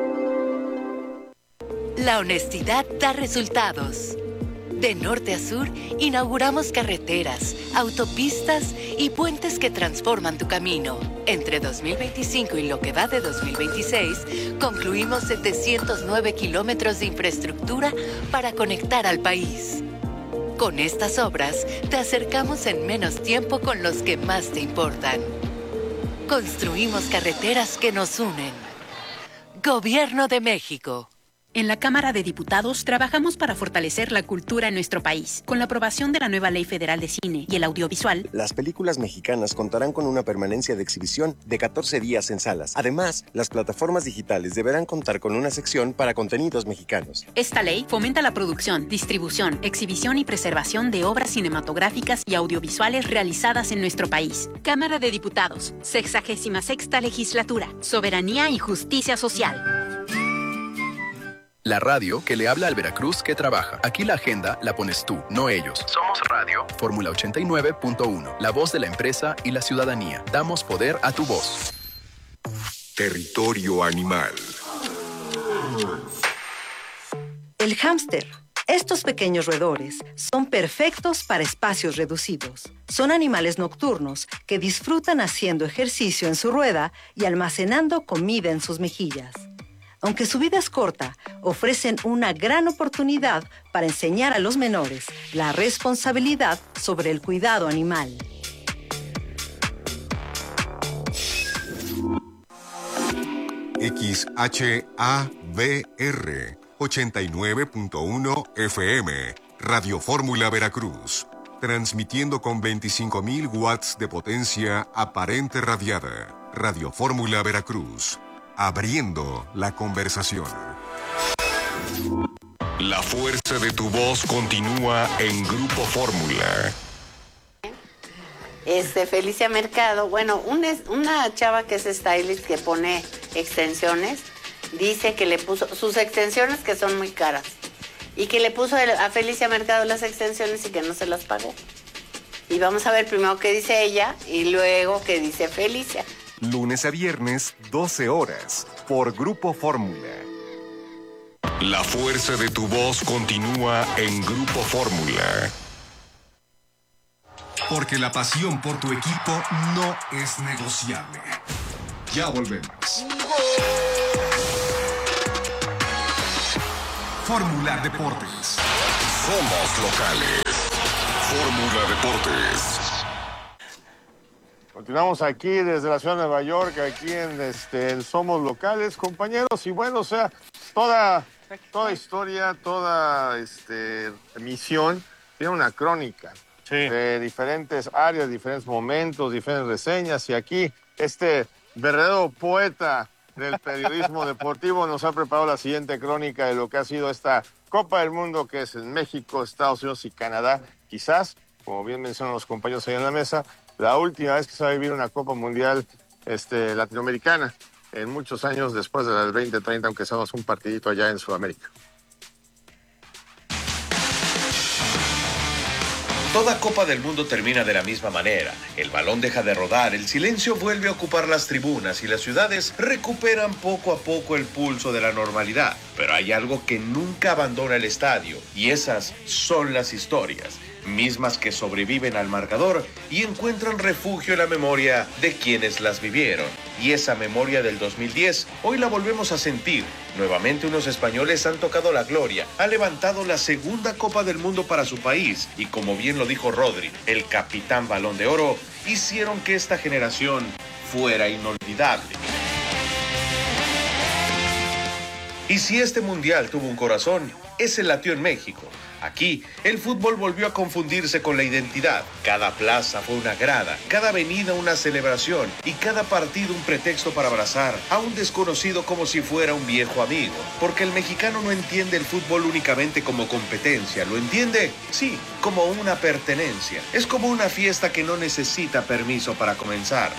La honestidad da resultados. De norte a sur, inauguramos carreteras, autopistas y puentes que transforman tu camino. Entre dos mil veinticinco y lo que va de dos mil veintiséis, concluimos setecientos nueve kilómetros de infraestructura para conectar al país. Con estas obras, te acercamos en menos tiempo con los que más te importan. Construimos carreteras que nos unen. Gobierno de México. En la Cámara de Diputados trabajamos para fortalecer la cultura en nuestro país. Con la aprobación de la nueva Ley Federal de Cine y el Audiovisual, las películas mexicanas contarán con una permanencia de exhibición de catorce días en salas. Además, las plataformas digitales deberán contar con una sección para contenidos mexicanos. Esta ley fomenta la producción, distribución, exhibición y preservación de obras cinematográficas y audiovisuales realizadas en nuestro país. Cámara de Diputados, sexagésima sexta Legislatura, Soberanía y Justicia Social. La radio que le habla al Veracruz que trabaja. Aquí la agenda la pones tú, no ellos. Somos Radio. Fórmula ochenta y nueve punto uno. La voz de la empresa y la ciudadanía. Damos poder a tu voz. Territorio animal. El hámster. Estos pequeños roedores son perfectos para espacios reducidos. Son animales nocturnos que disfrutan haciendo ejercicio en su rueda y almacenando comida en sus mejillas. Aunque su vida es corta, ofrecen una gran oportunidad para enseñar a los menores la responsabilidad sobre el cuidado animal. X H A B R ochenta y nueve punto uno F M, Radio Fórmula Veracruz, transmitiendo con veinticinco mil watts de potencia aparente radiada. Radio Fórmula Veracruz. Abriendo la conversación. La fuerza de tu voz continúa en Grupo Fórmula. Este, Felicia Mercado, bueno, un, una chava que es stylist que pone extensiones, dice que le puso sus extensiones que son muy caras y que le puso a Felicia Mercado las extensiones y que no se las pagó. Y vamos a ver primero qué dice ella y luego qué dice Felicia. Lunes a viernes, doce horas, por Grupo Fórmula. La fuerza de tu voz continúa en Grupo Fórmula. Porque la pasión por tu equipo no es negociable. Ya volvemos. Fórmula Deportes. Somos locales. Fórmula Deportes. Continuamos aquí desde la ciudad de Nueva York, aquí en este, el Somos Locales, compañeros. Y bueno, o sea, toda, toda historia, toda este, emisión tiene una crónica. Sí. De diferentes áreas, diferentes momentos, diferentes reseñas. Y aquí este verdadero poeta del periodismo deportivo nos ha preparado la siguiente crónica de lo que ha sido esta Copa del Mundo, que es en México, Estados Unidos y Canadá. Quizás, como bien mencionan los compañeros ahí en la mesa, la última vez que se va a vivir una Copa Mundial este, latinoamericana en muchos años después de las veinte treinta, aunque seamos un partidito allá en Sudamérica. Toda Copa del Mundo termina de la misma manera. El balón deja de rodar, el silencio vuelve a ocupar las tribunas y las ciudades recuperan poco a poco el pulso de la normalidad. Pero hay algo que nunca abandona el estadio, y esas son las historias, mismas que sobreviven al marcador y encuentran refugio en la memoria de quienes las vivieron. Y esa memoria del dos mil diez, hoy la volvemos a sentir. Nuevamente unos españoles han tocado la gloria, han levantado la segunda Copa del Mundo para su país y, como bien lo dijo Rodri, el capitán Balón de Oro, hicieron que esta generación fuera inolvidable. Y si este mundial tuvo un corazón, ese latió en México. Aquí, el fútbol volvió a confundirse con la identidad. Cada plaza fue una grada, cada avenida una celebración y cada partido un pretexto para abrazar a un desconocido como si fuera un viejo amigo. Porque el mexicano no entiende el fútbol únicamente como competencia, lo entiende, sí, como una pertenencia. Es como una fiesta que no necesita permiso para comenzar.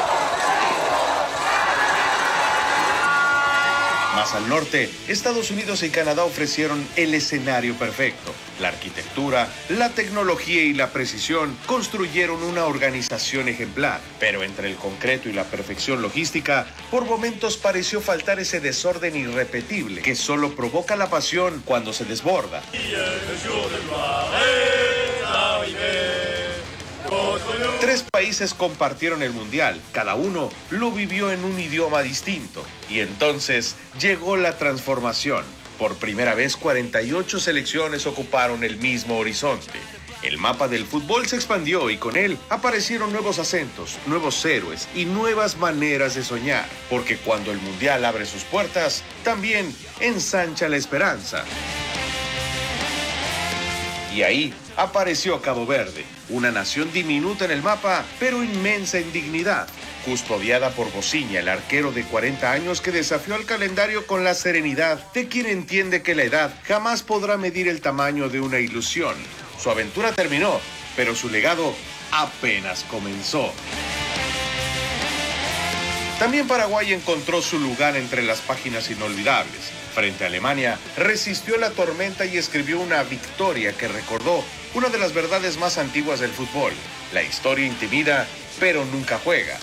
Más al norte, Estados Unidos y Canadá ofrecieron el escenario perfecto. La arquitectura, la tecnología y la precisión construyeron una organización ejemplar. Pero entre el concreto y la perfección logística, por momentos pareció faltar ese desorden irrepetible que solo provoca la pasión cuando se desborda. Tres países compartieron el mundial, cada uno lo vivió en un idioma distinto. Y entonces llegó la transformación. Por primera vez, cuarenta y ocho selecciones ocuparon el mismo horizonte. El mapa del fútbol se expandió y con él aparecieron nuevos acentos, nuevos héroes y nuevas maneras de soñar. Porque cuando el mundial abre sus puertas, también ensancha la esperanza. Y ahí apareció Cabo Verde, una nación diminuta en el mapa, pero inmensa en dignidad, custodiada por Bociña, el arquero de cuarenta años que desafió al calendario con la serenidad de quien entiende que la edad jamás podrá medir el tamaño de una ilusión. Su aventura terminó, pero su legado apenas comenzó. También Paraguay encontró su lugar entre las páginas inolvidables. Frente a Alemania, resistió la tormenta y escribió una victoria que recordó una de las verdades más antiguas del fútbol. La historia intimida, pero nunca juega.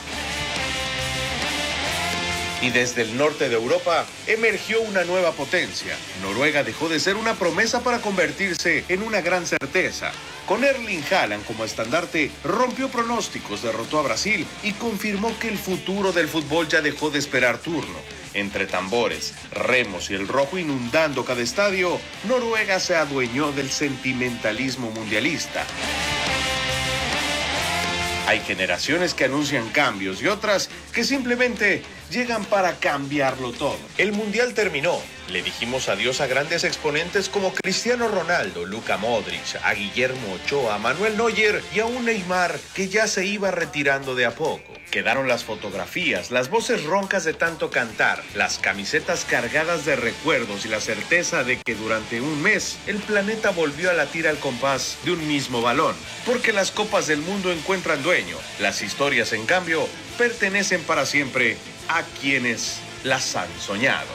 Y desde el norte de Europa emergió una nueva potencia. Noruega dejó de ser una promesa para convertirse en una gran certeza. Con Erling Haaland como estandarte, rompió pronósticos, derrotó a Brasil y confirmó que el futuro del fútbol ya dejó de esperar turno. Entre tambores, remos y el rojo inundando cada estadio, Noruega se adueñó del sentimentalismo mundialista. Hay generaciones que anuncian cambios y otras que simplemente llegan para cambiarlo todo. El mundial terminó. Le dijimos adiós a grandes exponentes como Cristiano Ronaldo, Luka Modric, a Guillermo Ochoa, a Manuel Neuer y a un Neymar que ya se iba retirando de a poco. Quedaron las fotografías, las voces roncas de tanto cantar, las camisetas cargadas de recuerdos y la certeza de que durante un mes el planeta volvió a latir al compás de un mismo balón. Porque las copas del mundo encuentran dueño, las historias en cambio pertenecen para siempre a quienes las han soñado.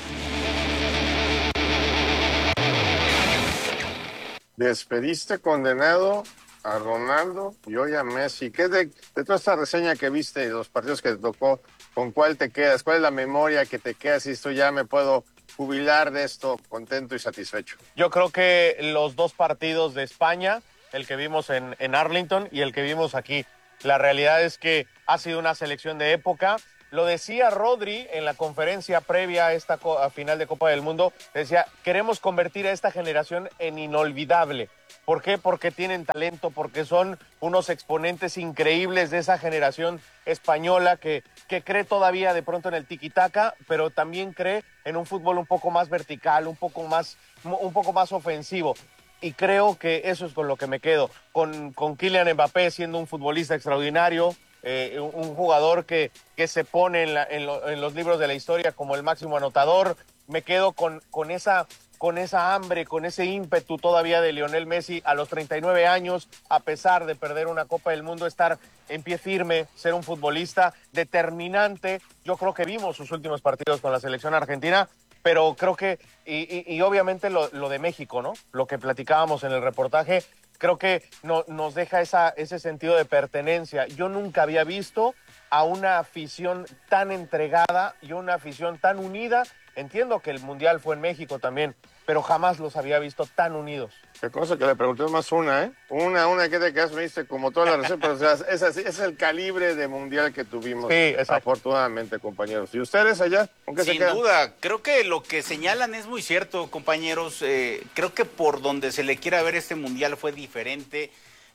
Despediste condenado a Ronaldo y hoy a Messi. ¿Qué de, de toda esta reseña que viste, de los partidos que te tocó, con cuál te quedas? ¿Cuál es la memoria que te queda si esto ya me puedo jubilar de esto contento y satisfecho? Yo creo que los dos partidos de España, el que vimos en, en Arlington y el que vimos aquí. La realidad es que ha sido una selección de época. Lo decía Rodri en la conferencia previa a esta a final de Copa del Mundo. Decía, queremos convertir a esta generación en inolvidable. ¿Por qué? Porque tienen talento, porque son unos exponentes increíbles de esa generación española que, que cree todavía de pronto en el tiki-taka, pero también cree en un fútbol un poco más vertical, un poco más, un poco más ofensivo. Y creo que eso es con lo que me quedo. Con, con Kylian Mbappé siendo un futbolista extraordinario, eh, un, un jugador que, que se pone en, la, en, lo, en los libros de la historia como el máximo anotador. Me quedo con, con, esa, con esa hambre, con ese ímpetu todavía de Lionel Messi a los treinta y nueve años, a pesar de perder una Copa del Mundo, estar en pie firme, ser un futbolista determinante. Yo creo que vimos sus últimos partidos con la selección argentina, pero creo que, y, y, y obviamente lo, lo de México, ¿no? Lo que platicábamos en el reportaje, creo que no, nos deja esa, ese sentido de pertenencia. Yo nunca había visto a una afición tan entregada y una afición tan unida. Entiendo que el Mundial fue en México también, pero jamás los había visto tan unidos. Qué cosa que le pregunté más una, ¿eh? Una, una, ¿qué te quedas? Me diste como toda la receta, pero o sea, es, así, es el calibre de Mundial que tuvimos, sí, afortunadamente, compañeros. ¿Y ustedes allá? ¿Con qué se quedan? Sin duda, creo que lo que señalan es muy cierto, compañeros. Eh, creo que por donde se le quiera ver este Mundial fue diferente.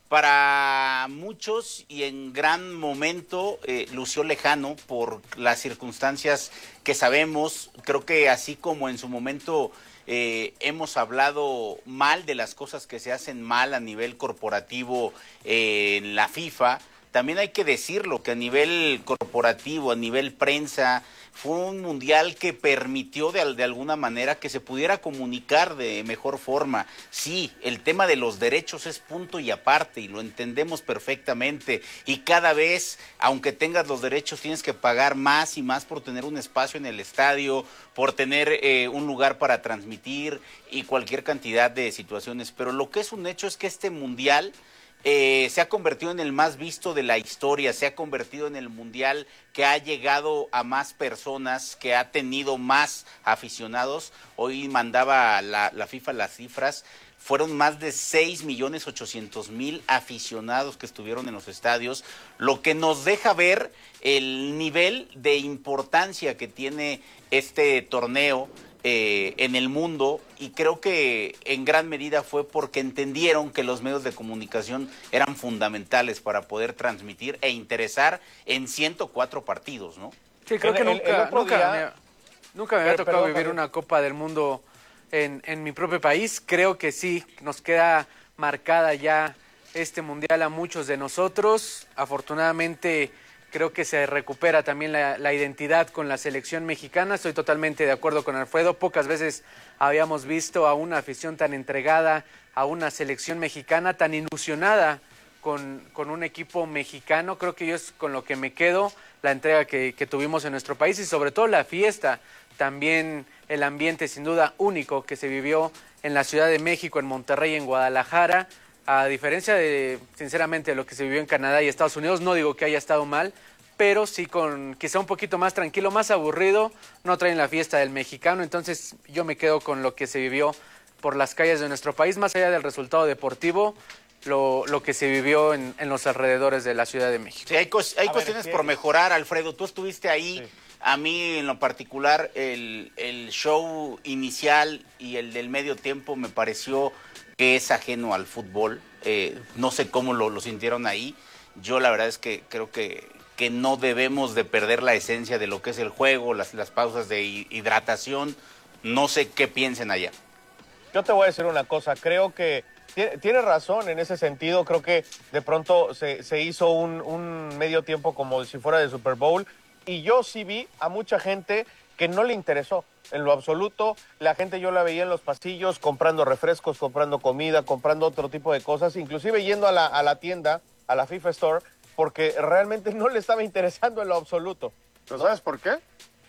Para muchos y en gran momento eh, lució lejano por las circunstancias que sabemos. Creo que así como en su momento eh, hemos hablado mal de las cosas que se hacen mal a nivel corporativo eh, en la FIFA, también hay que decirlo que a nivel corporativo, a nivel prensa, fue un mundial que permitió de, de alguna manera que se pudiera comunicar de mejor forma. Sí, el tema de los derechos es punto y aparte y lo entendemos perfectamente. Y cada vez, aunque tengas los derechos, tienes que pagar más y más por tener un espacio en el estadio, por tener eh, un lugar para transmitir y cualquier cantidad de situaciones. Pero lo que es un hecho es que este mundial Eh, se ha convertido en el más visto de la historia, se ha convertido en el mundial que ha llegado a más personas, que ha tenido más aficionados. Hoy mandaba la, la FIFA las cifras, fueron más de seis millones ochocientos mil aficionados que estuvieron en los estadios, lo que nos deja ver el nivel de importancia que tiene este torneo Eh, en el mundo, y creo que en gran medida fue porque entendieron que los medios de comunicación eran fundamentales para poder transmitir e interesar en ciento cuatro partidos, ¿no? Sí, creo el, que nunca, el, el nunca, día... me, nunca me había pero, tocado perdón, vivir perdón. una Copa del Mundo en, en mi propio país. Creo que sí, nos queda marcada ya este mundial a muchos de nosotros. Afortunadamente, creo que se recupera también la, la identidad con la selección mexicana. Estoy totalmente de acuerdo con Alfredo. Pocas veces habíamos visto a una afición tan entregada, a una selección mexicana tan ilusionada con, con un equipo mexicano. Creo que yo es con lo que me quedo, la entrega que, que tuvimos en nuestro país y sobre todo la fiesta. También el ambiente sin duda único que se vivió en la Ciudad de México, en Monterrey, en Guadalajara. A diferencia de, sinceramente, de lo que se vivió en Canadá y Estados Unidos, no digo que haya estado mal, pero sí con quizá un poquito más tranquilo, más aburrido, no traen la fiesta del mexicano, entonces yo me quedo con lo que se vivió por las calles de nuestro país, más allá del resultado deportivo, lo, lo que se vivió en, en los alrededores de la Ciudad de México. Sí, hay, cos, hay A cuestiones ver, por mejorar, Alfredo, tú estuviste ahí. Sí. A mí, en lo particular, el, el show inicial y el del medio tiempo me pareció que es ajeno al fútbol. Eh, no sé cómo lo, lo sintieron ahí. Yo la verdad es que creo que, que no debemos de perder la esencia de lo que es el juego, las, las pausas de hidratación. No sé qué piensen allá. Yo te voy a decir una cosa, creo que tienes razón en ese sentido. Creo que de pronto se, se hizo un, un medio tiempo como si fuera de Super Bowl, y yo sí vi a mucha gente que no le interesó en lo absoluto. La gente yo la veía en los pasillos comprando refrescos, comprando comida, comprando otro tipo de cosas, inclusive yendo a la, a la tienda, a la FIFA Store, porque realmente no le estaba interesando en lo absoluto. ¿Pero sabes por qué?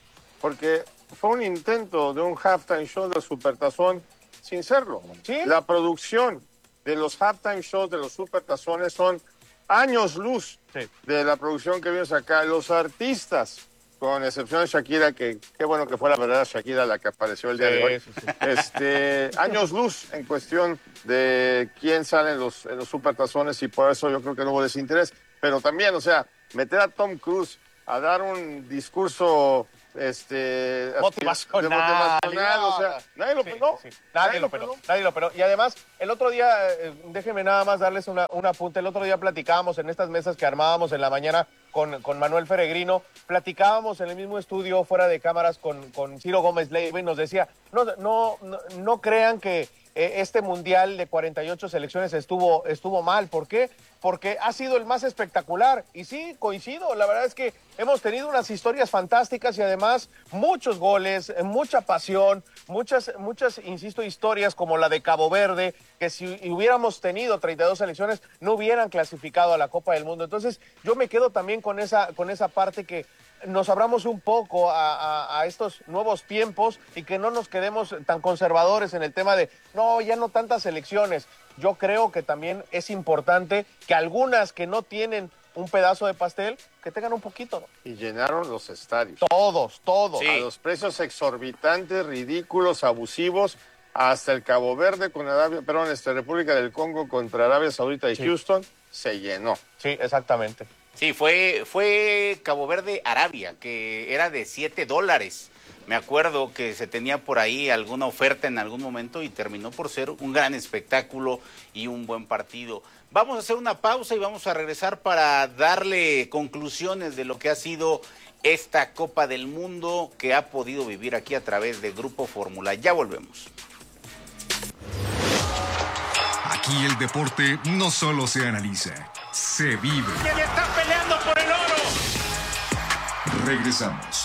Porque fue un intento de un halftime show de Supertazón sin serlo. ¿Sí? La producción, de los halftime shows, de los supertazones, son años luz sí. de la producción que vimos acá. Los artistas, con excepción de Shakira, que qué bueno que fue la verdad Shakira la que apareció el día sí, de hoy, sí, sí. Este, años luz en cuestión de quién sale en los, en los supertazones, y por eso yo creo que no hubo desinterés. Pero también, o sea, meter a Tom Cruise a dar un discurso este motivacional, motivacional o sea, nadie lo peló, sí, sí. Nadie, nadie lo peló, nadie lo peló. Y además, el otro día, eh, déjenme nada más darles una, un apunte, el otro día platicábamos en estas mesas que armábamos en la mañana con, con Manuel Peregrino, platicábamos en el mismo estudio, fuera de cámaras, con, con Ciro Gómez Leiva, y nos decía, no, no, no, no crean que eh, este mundial de cuarenta y ocho selecciones estuvo, estuvo mal. ¿Por qué? Porque ha sido el más espectacular. Y sí, coincido, la verdad es que hemos tenido unas historias fantásticas y además muchos goles, mucha pasión, muchas, muchas, insisto, historias como la de Cabo Verde, que si hubiéramos tenido treinta y dos selecciones no hubieran clasificado a la Copa del Mundo. Entonces yo me quedo también con esa, con esa parte, que nos abramos un poco a, a, a estos nuevos tiempos y que no nos quedemos tan conservadores en el tema de, no, ya no tantas selecciones. Yo creo que también es importante que algunas que no tienen un pedazo de pastel, que tengan un poquito, ¿no? Y llenaron los estadios. Todos, todos. Sí. A los precios exorbitantes, ridículos, abusivos, hasta el Cabo Verde con Arabia, perdón, este, República del Congo contra Arabia Saudita y sí. Houston, se llenó. Sí, exactamente. Sí, fue, fue Cabo Verde Arabia, que era de siete dólares. Me acuerdo que se tenía por ahí alguna oferta en algún momento y terminó por ser un gran espectáculo y un buen partido. Vamos a hacer una pausa y vamos a regresar para darle conclusiones de lo que ha sido esta Copa del Mundo que ha podido vivir aquí a través de Grupo Fórmula. Ya volvemos. Aquí el deporte no solo se analiza, se vive. ¡Que le están peleando por el oro! Regresamos.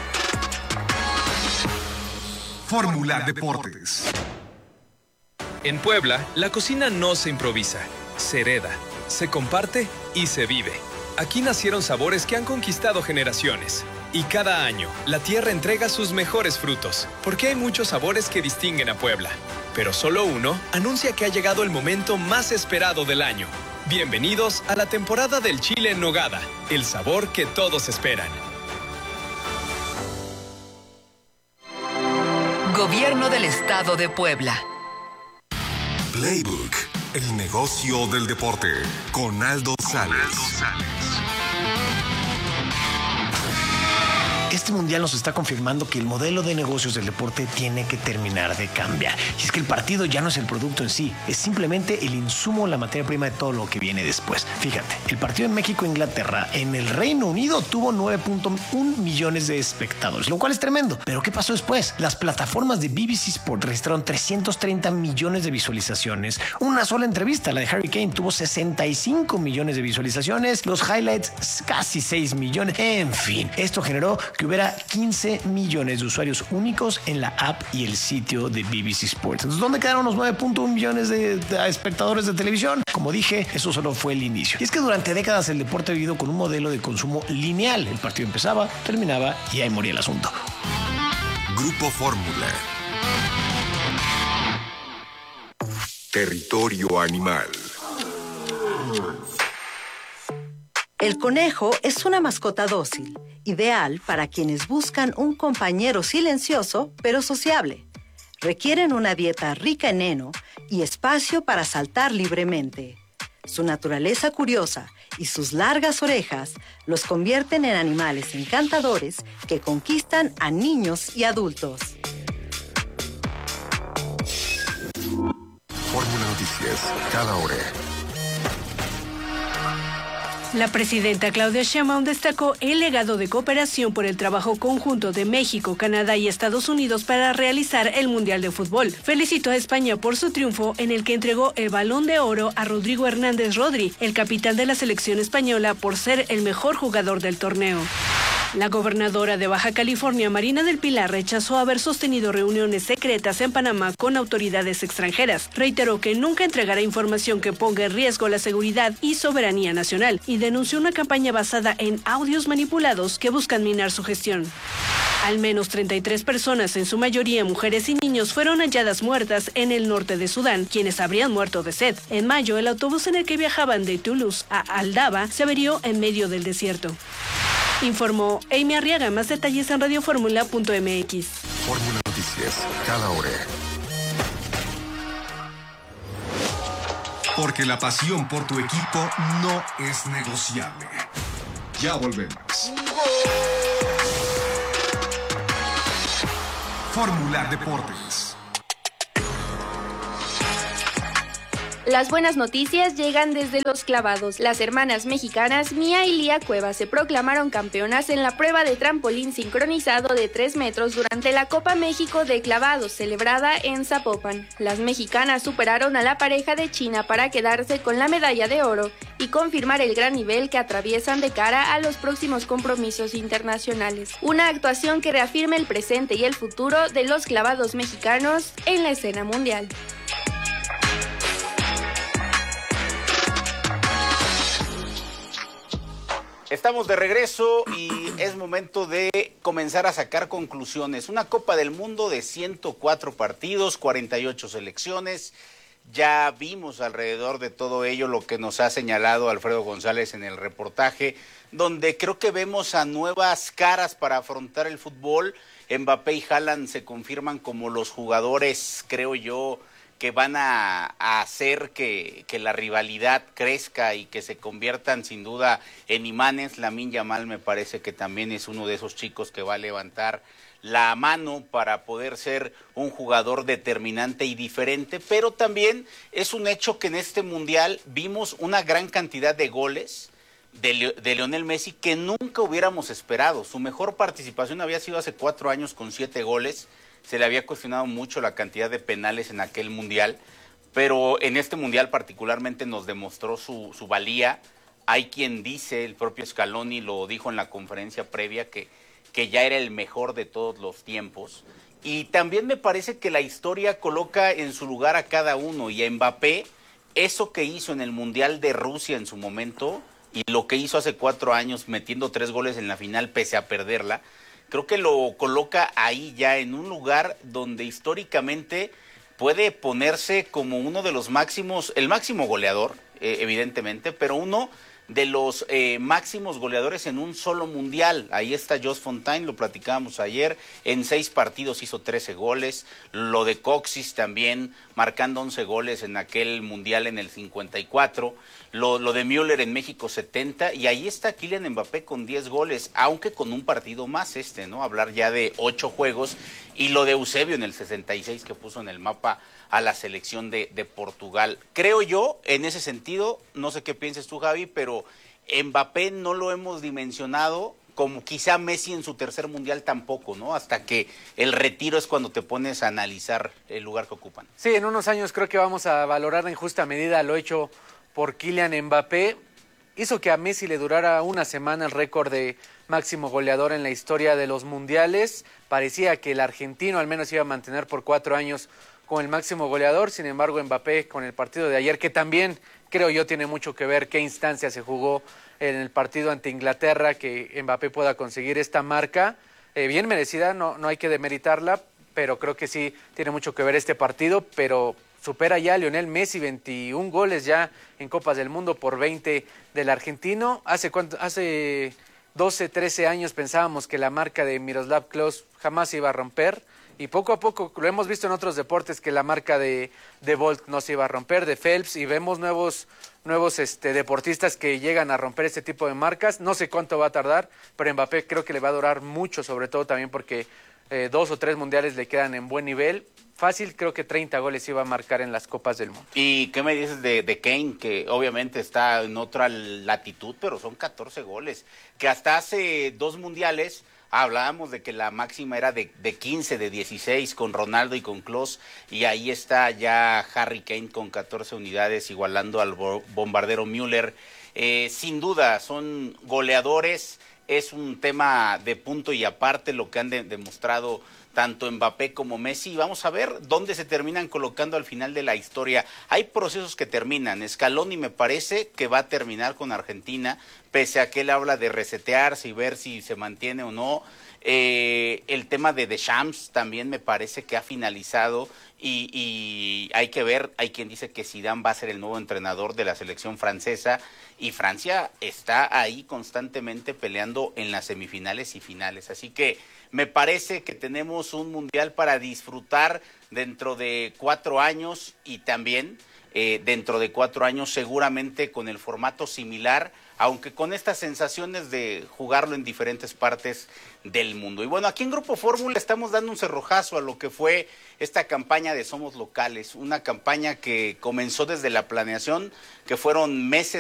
Fórmula Deportes. En Puebla, la cocina no se improvisa, se hereda, se comparte y se vive. Aquí nacieron sabores que han conquistado generaciones. Y cada año, la tierra entrega sus mejores frutos, porque hay muchos sabores que distinguen a Puebla. Pero solo uno anuncia que ha llegado el momento más esperado del año. Bienvenidos a la temporada del chile en nogada, el sabor que todos esperan. Gobierno del Estado de Puebla. Playbook, el negocio del deporte, con Aldo Sales. Este mundial nos está confirmando que el modelo de negocios del deporte tiene que terminar de cambiar. Y es que el partido ya no es el producto en sí, es simplemente el insumo, la materia prima de todo lo que viene después. Fíjate, el partido en México-Inglaterra en el Reino Unido tuvo nueve punto uno millones de espectadores, lo cual es tremendo. Pero ¿qué pasó después? Las plataformas de B B C Sport registraron trescientos treinta millones de visualizaciones. Una sola entrevista, la de Harry Kane, tuvo sesenta y cinco millones de visualizaciones. Los highlights, casi seis millones. En fin, esto generó que hubiera quince millones de usuarios únicos en la app y el sitio de B B C Sports. Entonces, ¿dónde quedaron los nueve punto uno millones de, de espectadores de televisión? Como dije, eso solo fue el inicio. Y es que durante décadas el deporte ha vivido con un modelo de consumo lineal. El partido empezaba, terminaba y ahí moría el asunto. Grupo Fórmula. Territorio animal. El conejo es una mascota dócil, ideal para quienes buscan un compañero silencioso pero sociable. Requieren una dieta rica en heno y espacio para saltar libremente. Su naturaleza curiosa y sus largas orejas los convierten en animales encantadores que conquistan a niños y adultos. Fórmula Noticias, cada hora. La presidenta Claudia Sheinbaum destacó el legado de cooperación por el trabajo conjunto de México, Canadá y Estados Unidos para realizar el Mundial de Fútbol. Felicitó a España por su triunfo en el que entregó el Balón de Oro a Rodrigo Hernández Rodri, el capitán de la selección española, por ser el mejor jugador del torneo. La gobernadora de Baja California, Marina del Pilar, rechazó haber sostenido reuniones secretas en Panamá con autoridades extranjeras. Reiteró que nunca entregará información que ponga en riesgo la seguridad y soberanía nacional y denunció una campaña basada en audios manipulados que buscan minar su gestión. Al menos treinta y tres personas, en su mayoría mujeres y niños, fueron halladas muertas en el norte de Sudán, quienes habrían muerto de sed. En mayo, el autobús en el que viajaban de Toulouse a Aldaba se averió en medio del desierto. Informó Amy Arriaga. Más detalles en radioformula punto m x. Fórmula Noticias, cada hora. Porque la pasión por tu equipo no es negociable. Ya volvemos. Fórmula Deportes. Las buenas noticias llegan desde Los Clavados. Las hermanas mexicanas Mía y Lía Cuevas se proclamaron campeonas en la prueba de trampolín sincronizado de tres metros durante la Copa México de Clavados, celebrada en Zapopan. Las mexicanas superaron a la pareja de China para quedarse con la medalla de oro y confirmar el gran nivel que atraviesan de cara a los próximos compromisos internacionales. Una actuación que reafirma el presente y el futuro de los clavados mexicanos en la escena mundial. Estamos de regreso y es momento de comenzar a sacar conclusiones. Una Copa del Mundo de ciento cuatro partidos, cuarenta y ocho selecciones. Ya vimos alrededor de todo ello lo que nos ha señalado Alfredo González en el reportaje, donde creo que vemos a nuevas caras para afrontar el fútbol. Mbappé y Haaland se confirman como los jugadores, creo yo, que van a, a hacer que, que la rivalidad crezca y que se conviertan sin duda en imanes. Lamine Yamal me parece que también es uno de esos chicos que va a levantar la mano para poder ser un jugador determinante y diferente, pero también es un hecho que en este Mundial vimos una gran cantidad de goles de, Le- de Lionel Messi que nunca hubiéramos esperado. Su mejor participación había sido hace cuatro años con siete goles. Se le había cuestionado mucho la cantidad de penales en aquel Mundial, pero en este Mundial particularmente nos demostró su, su valía. Hay quien dice, el propio Scaloni lo dijo en la conferencia previa, que, que ya era el mejor de todos los tiempos. Y también me parece que la historia coloca en su lugar a cada uno, y a Mbappé, eso que hizo en el Mundial de Rusia en su momento, y lo que hizo hace cuatro años metiendo tres goles en la final pese a perderla, creo que lo coloca ahí ya en un lugar donde históricamente puede ponerse como uno de los máximos, el máximo goleador, eh, evidentemente, pero uno de los eh, máximos goleadores en un solo mundial. Ahí está Jos Fontaine, lo platicábamos ayer, en seis partidos hizo trece goles, lo de Coxis también, marcando once goles en aquel mundial en el cincuenta y cuatro, lo, lo de Müller en México setenta, y ahí está Kylian Mbappé con diez goles, aunque con un partido más este, ¿no? Hablar ya de ocho juegos, y lo de Eusebio en el sesenta y seis que puso en el mapa a la selección de, de Portugal. Creo yo, en ese sentido, no sé qué pienses tú, Javi, pero Mbappé no lo hemos dimensionado como quizá Messi en su tercer mundial tampoco, ¿no? Hasta que el retiro es cuando te pones a analizar el lugar que ocupan. Sí, en unos años creo que vamos a valorar en justa medida lo hecho por Kylian Mbappé. Hizo que a Messi le durara una semana el récord de máximo goleador en la historia de los mundiales. Parecía que el argentino al menos iba a mantener por cuatro años con el máximo goleador. Sin embargo, Mbappé con el partido de ayer, que también creo yo tiene mucho que ver qué instancia se jugó en el partido ante Inglaterra, que Mbappé pueda conseguir esta marca, eh, bien merecida, no, no hay que demeritarla, pero creo que sí tiene mucho que ver este partido, pero supera ya a Lionel Messi, veintiún goles ya en Copas del Mundo por veinte del argentino. Hace cuánto, hace doce, trece años pensábamos que la marca de Miroslav Klose jamás se iba a romper, y poco a poco lo hemos visto en otros deportes que la marca de, de Bolt no se iba a romper, de Phelps, y vemos nuevos, nuevos este, deportistas que llegan a romper este tipo de marcas. No sé cuánto va a tardar, pero Mbappé creo que le va a durar mucho, sobre todo también porque eh, dos o tres mundiales le quedan en buen nivel. Fácil, creo que treinta goles iba a marcar en las Copas del Mundo. ¿Y qué me dices de, de Kane, que obviamente está en otra latitud, pero son catorce goles? Que hasta hace dos mundiales hablábamos de que la máxima era de, de quince, de dieciséis, con Ronaldo y con Klose, y ahí está ya Harry Kane con catorce unidades, igualando al bombardero Müller. Eh, sin duda, son goleadores es un tema de punto y aparte lo que han de, demostrado tanto Mbappé como Messi, y vamos a ver dónde se terminan colocando al final de la historia. Hay procesos que terminan. Scaloni me parece que va a terminar con Argentina, pese a que él habla de resetearse y ver si se mantiene o no. Eh, el tema de Deschamps también me parece que ha finalizado y, y hay que ver, hay quien dice que Zidane va a ser el nuevo entrenador de la selección francesa y Francia está ahí constantemente peleando en las semifinales y finales, así que me parece que tenemos un mundial para disfrutar dentro de cuatro años y también eh, dentro de cuatro años seguramente con el formato similar, aunque con estas sensaciones de jugarlo en diferentes partes del mundo. Y bueno, aquí en Grupo Fórmula estamos dando un cerrojazo a lo que fue esta campaña de Somos Locales, una campaña que comenzó desde la planeación, que fueron meses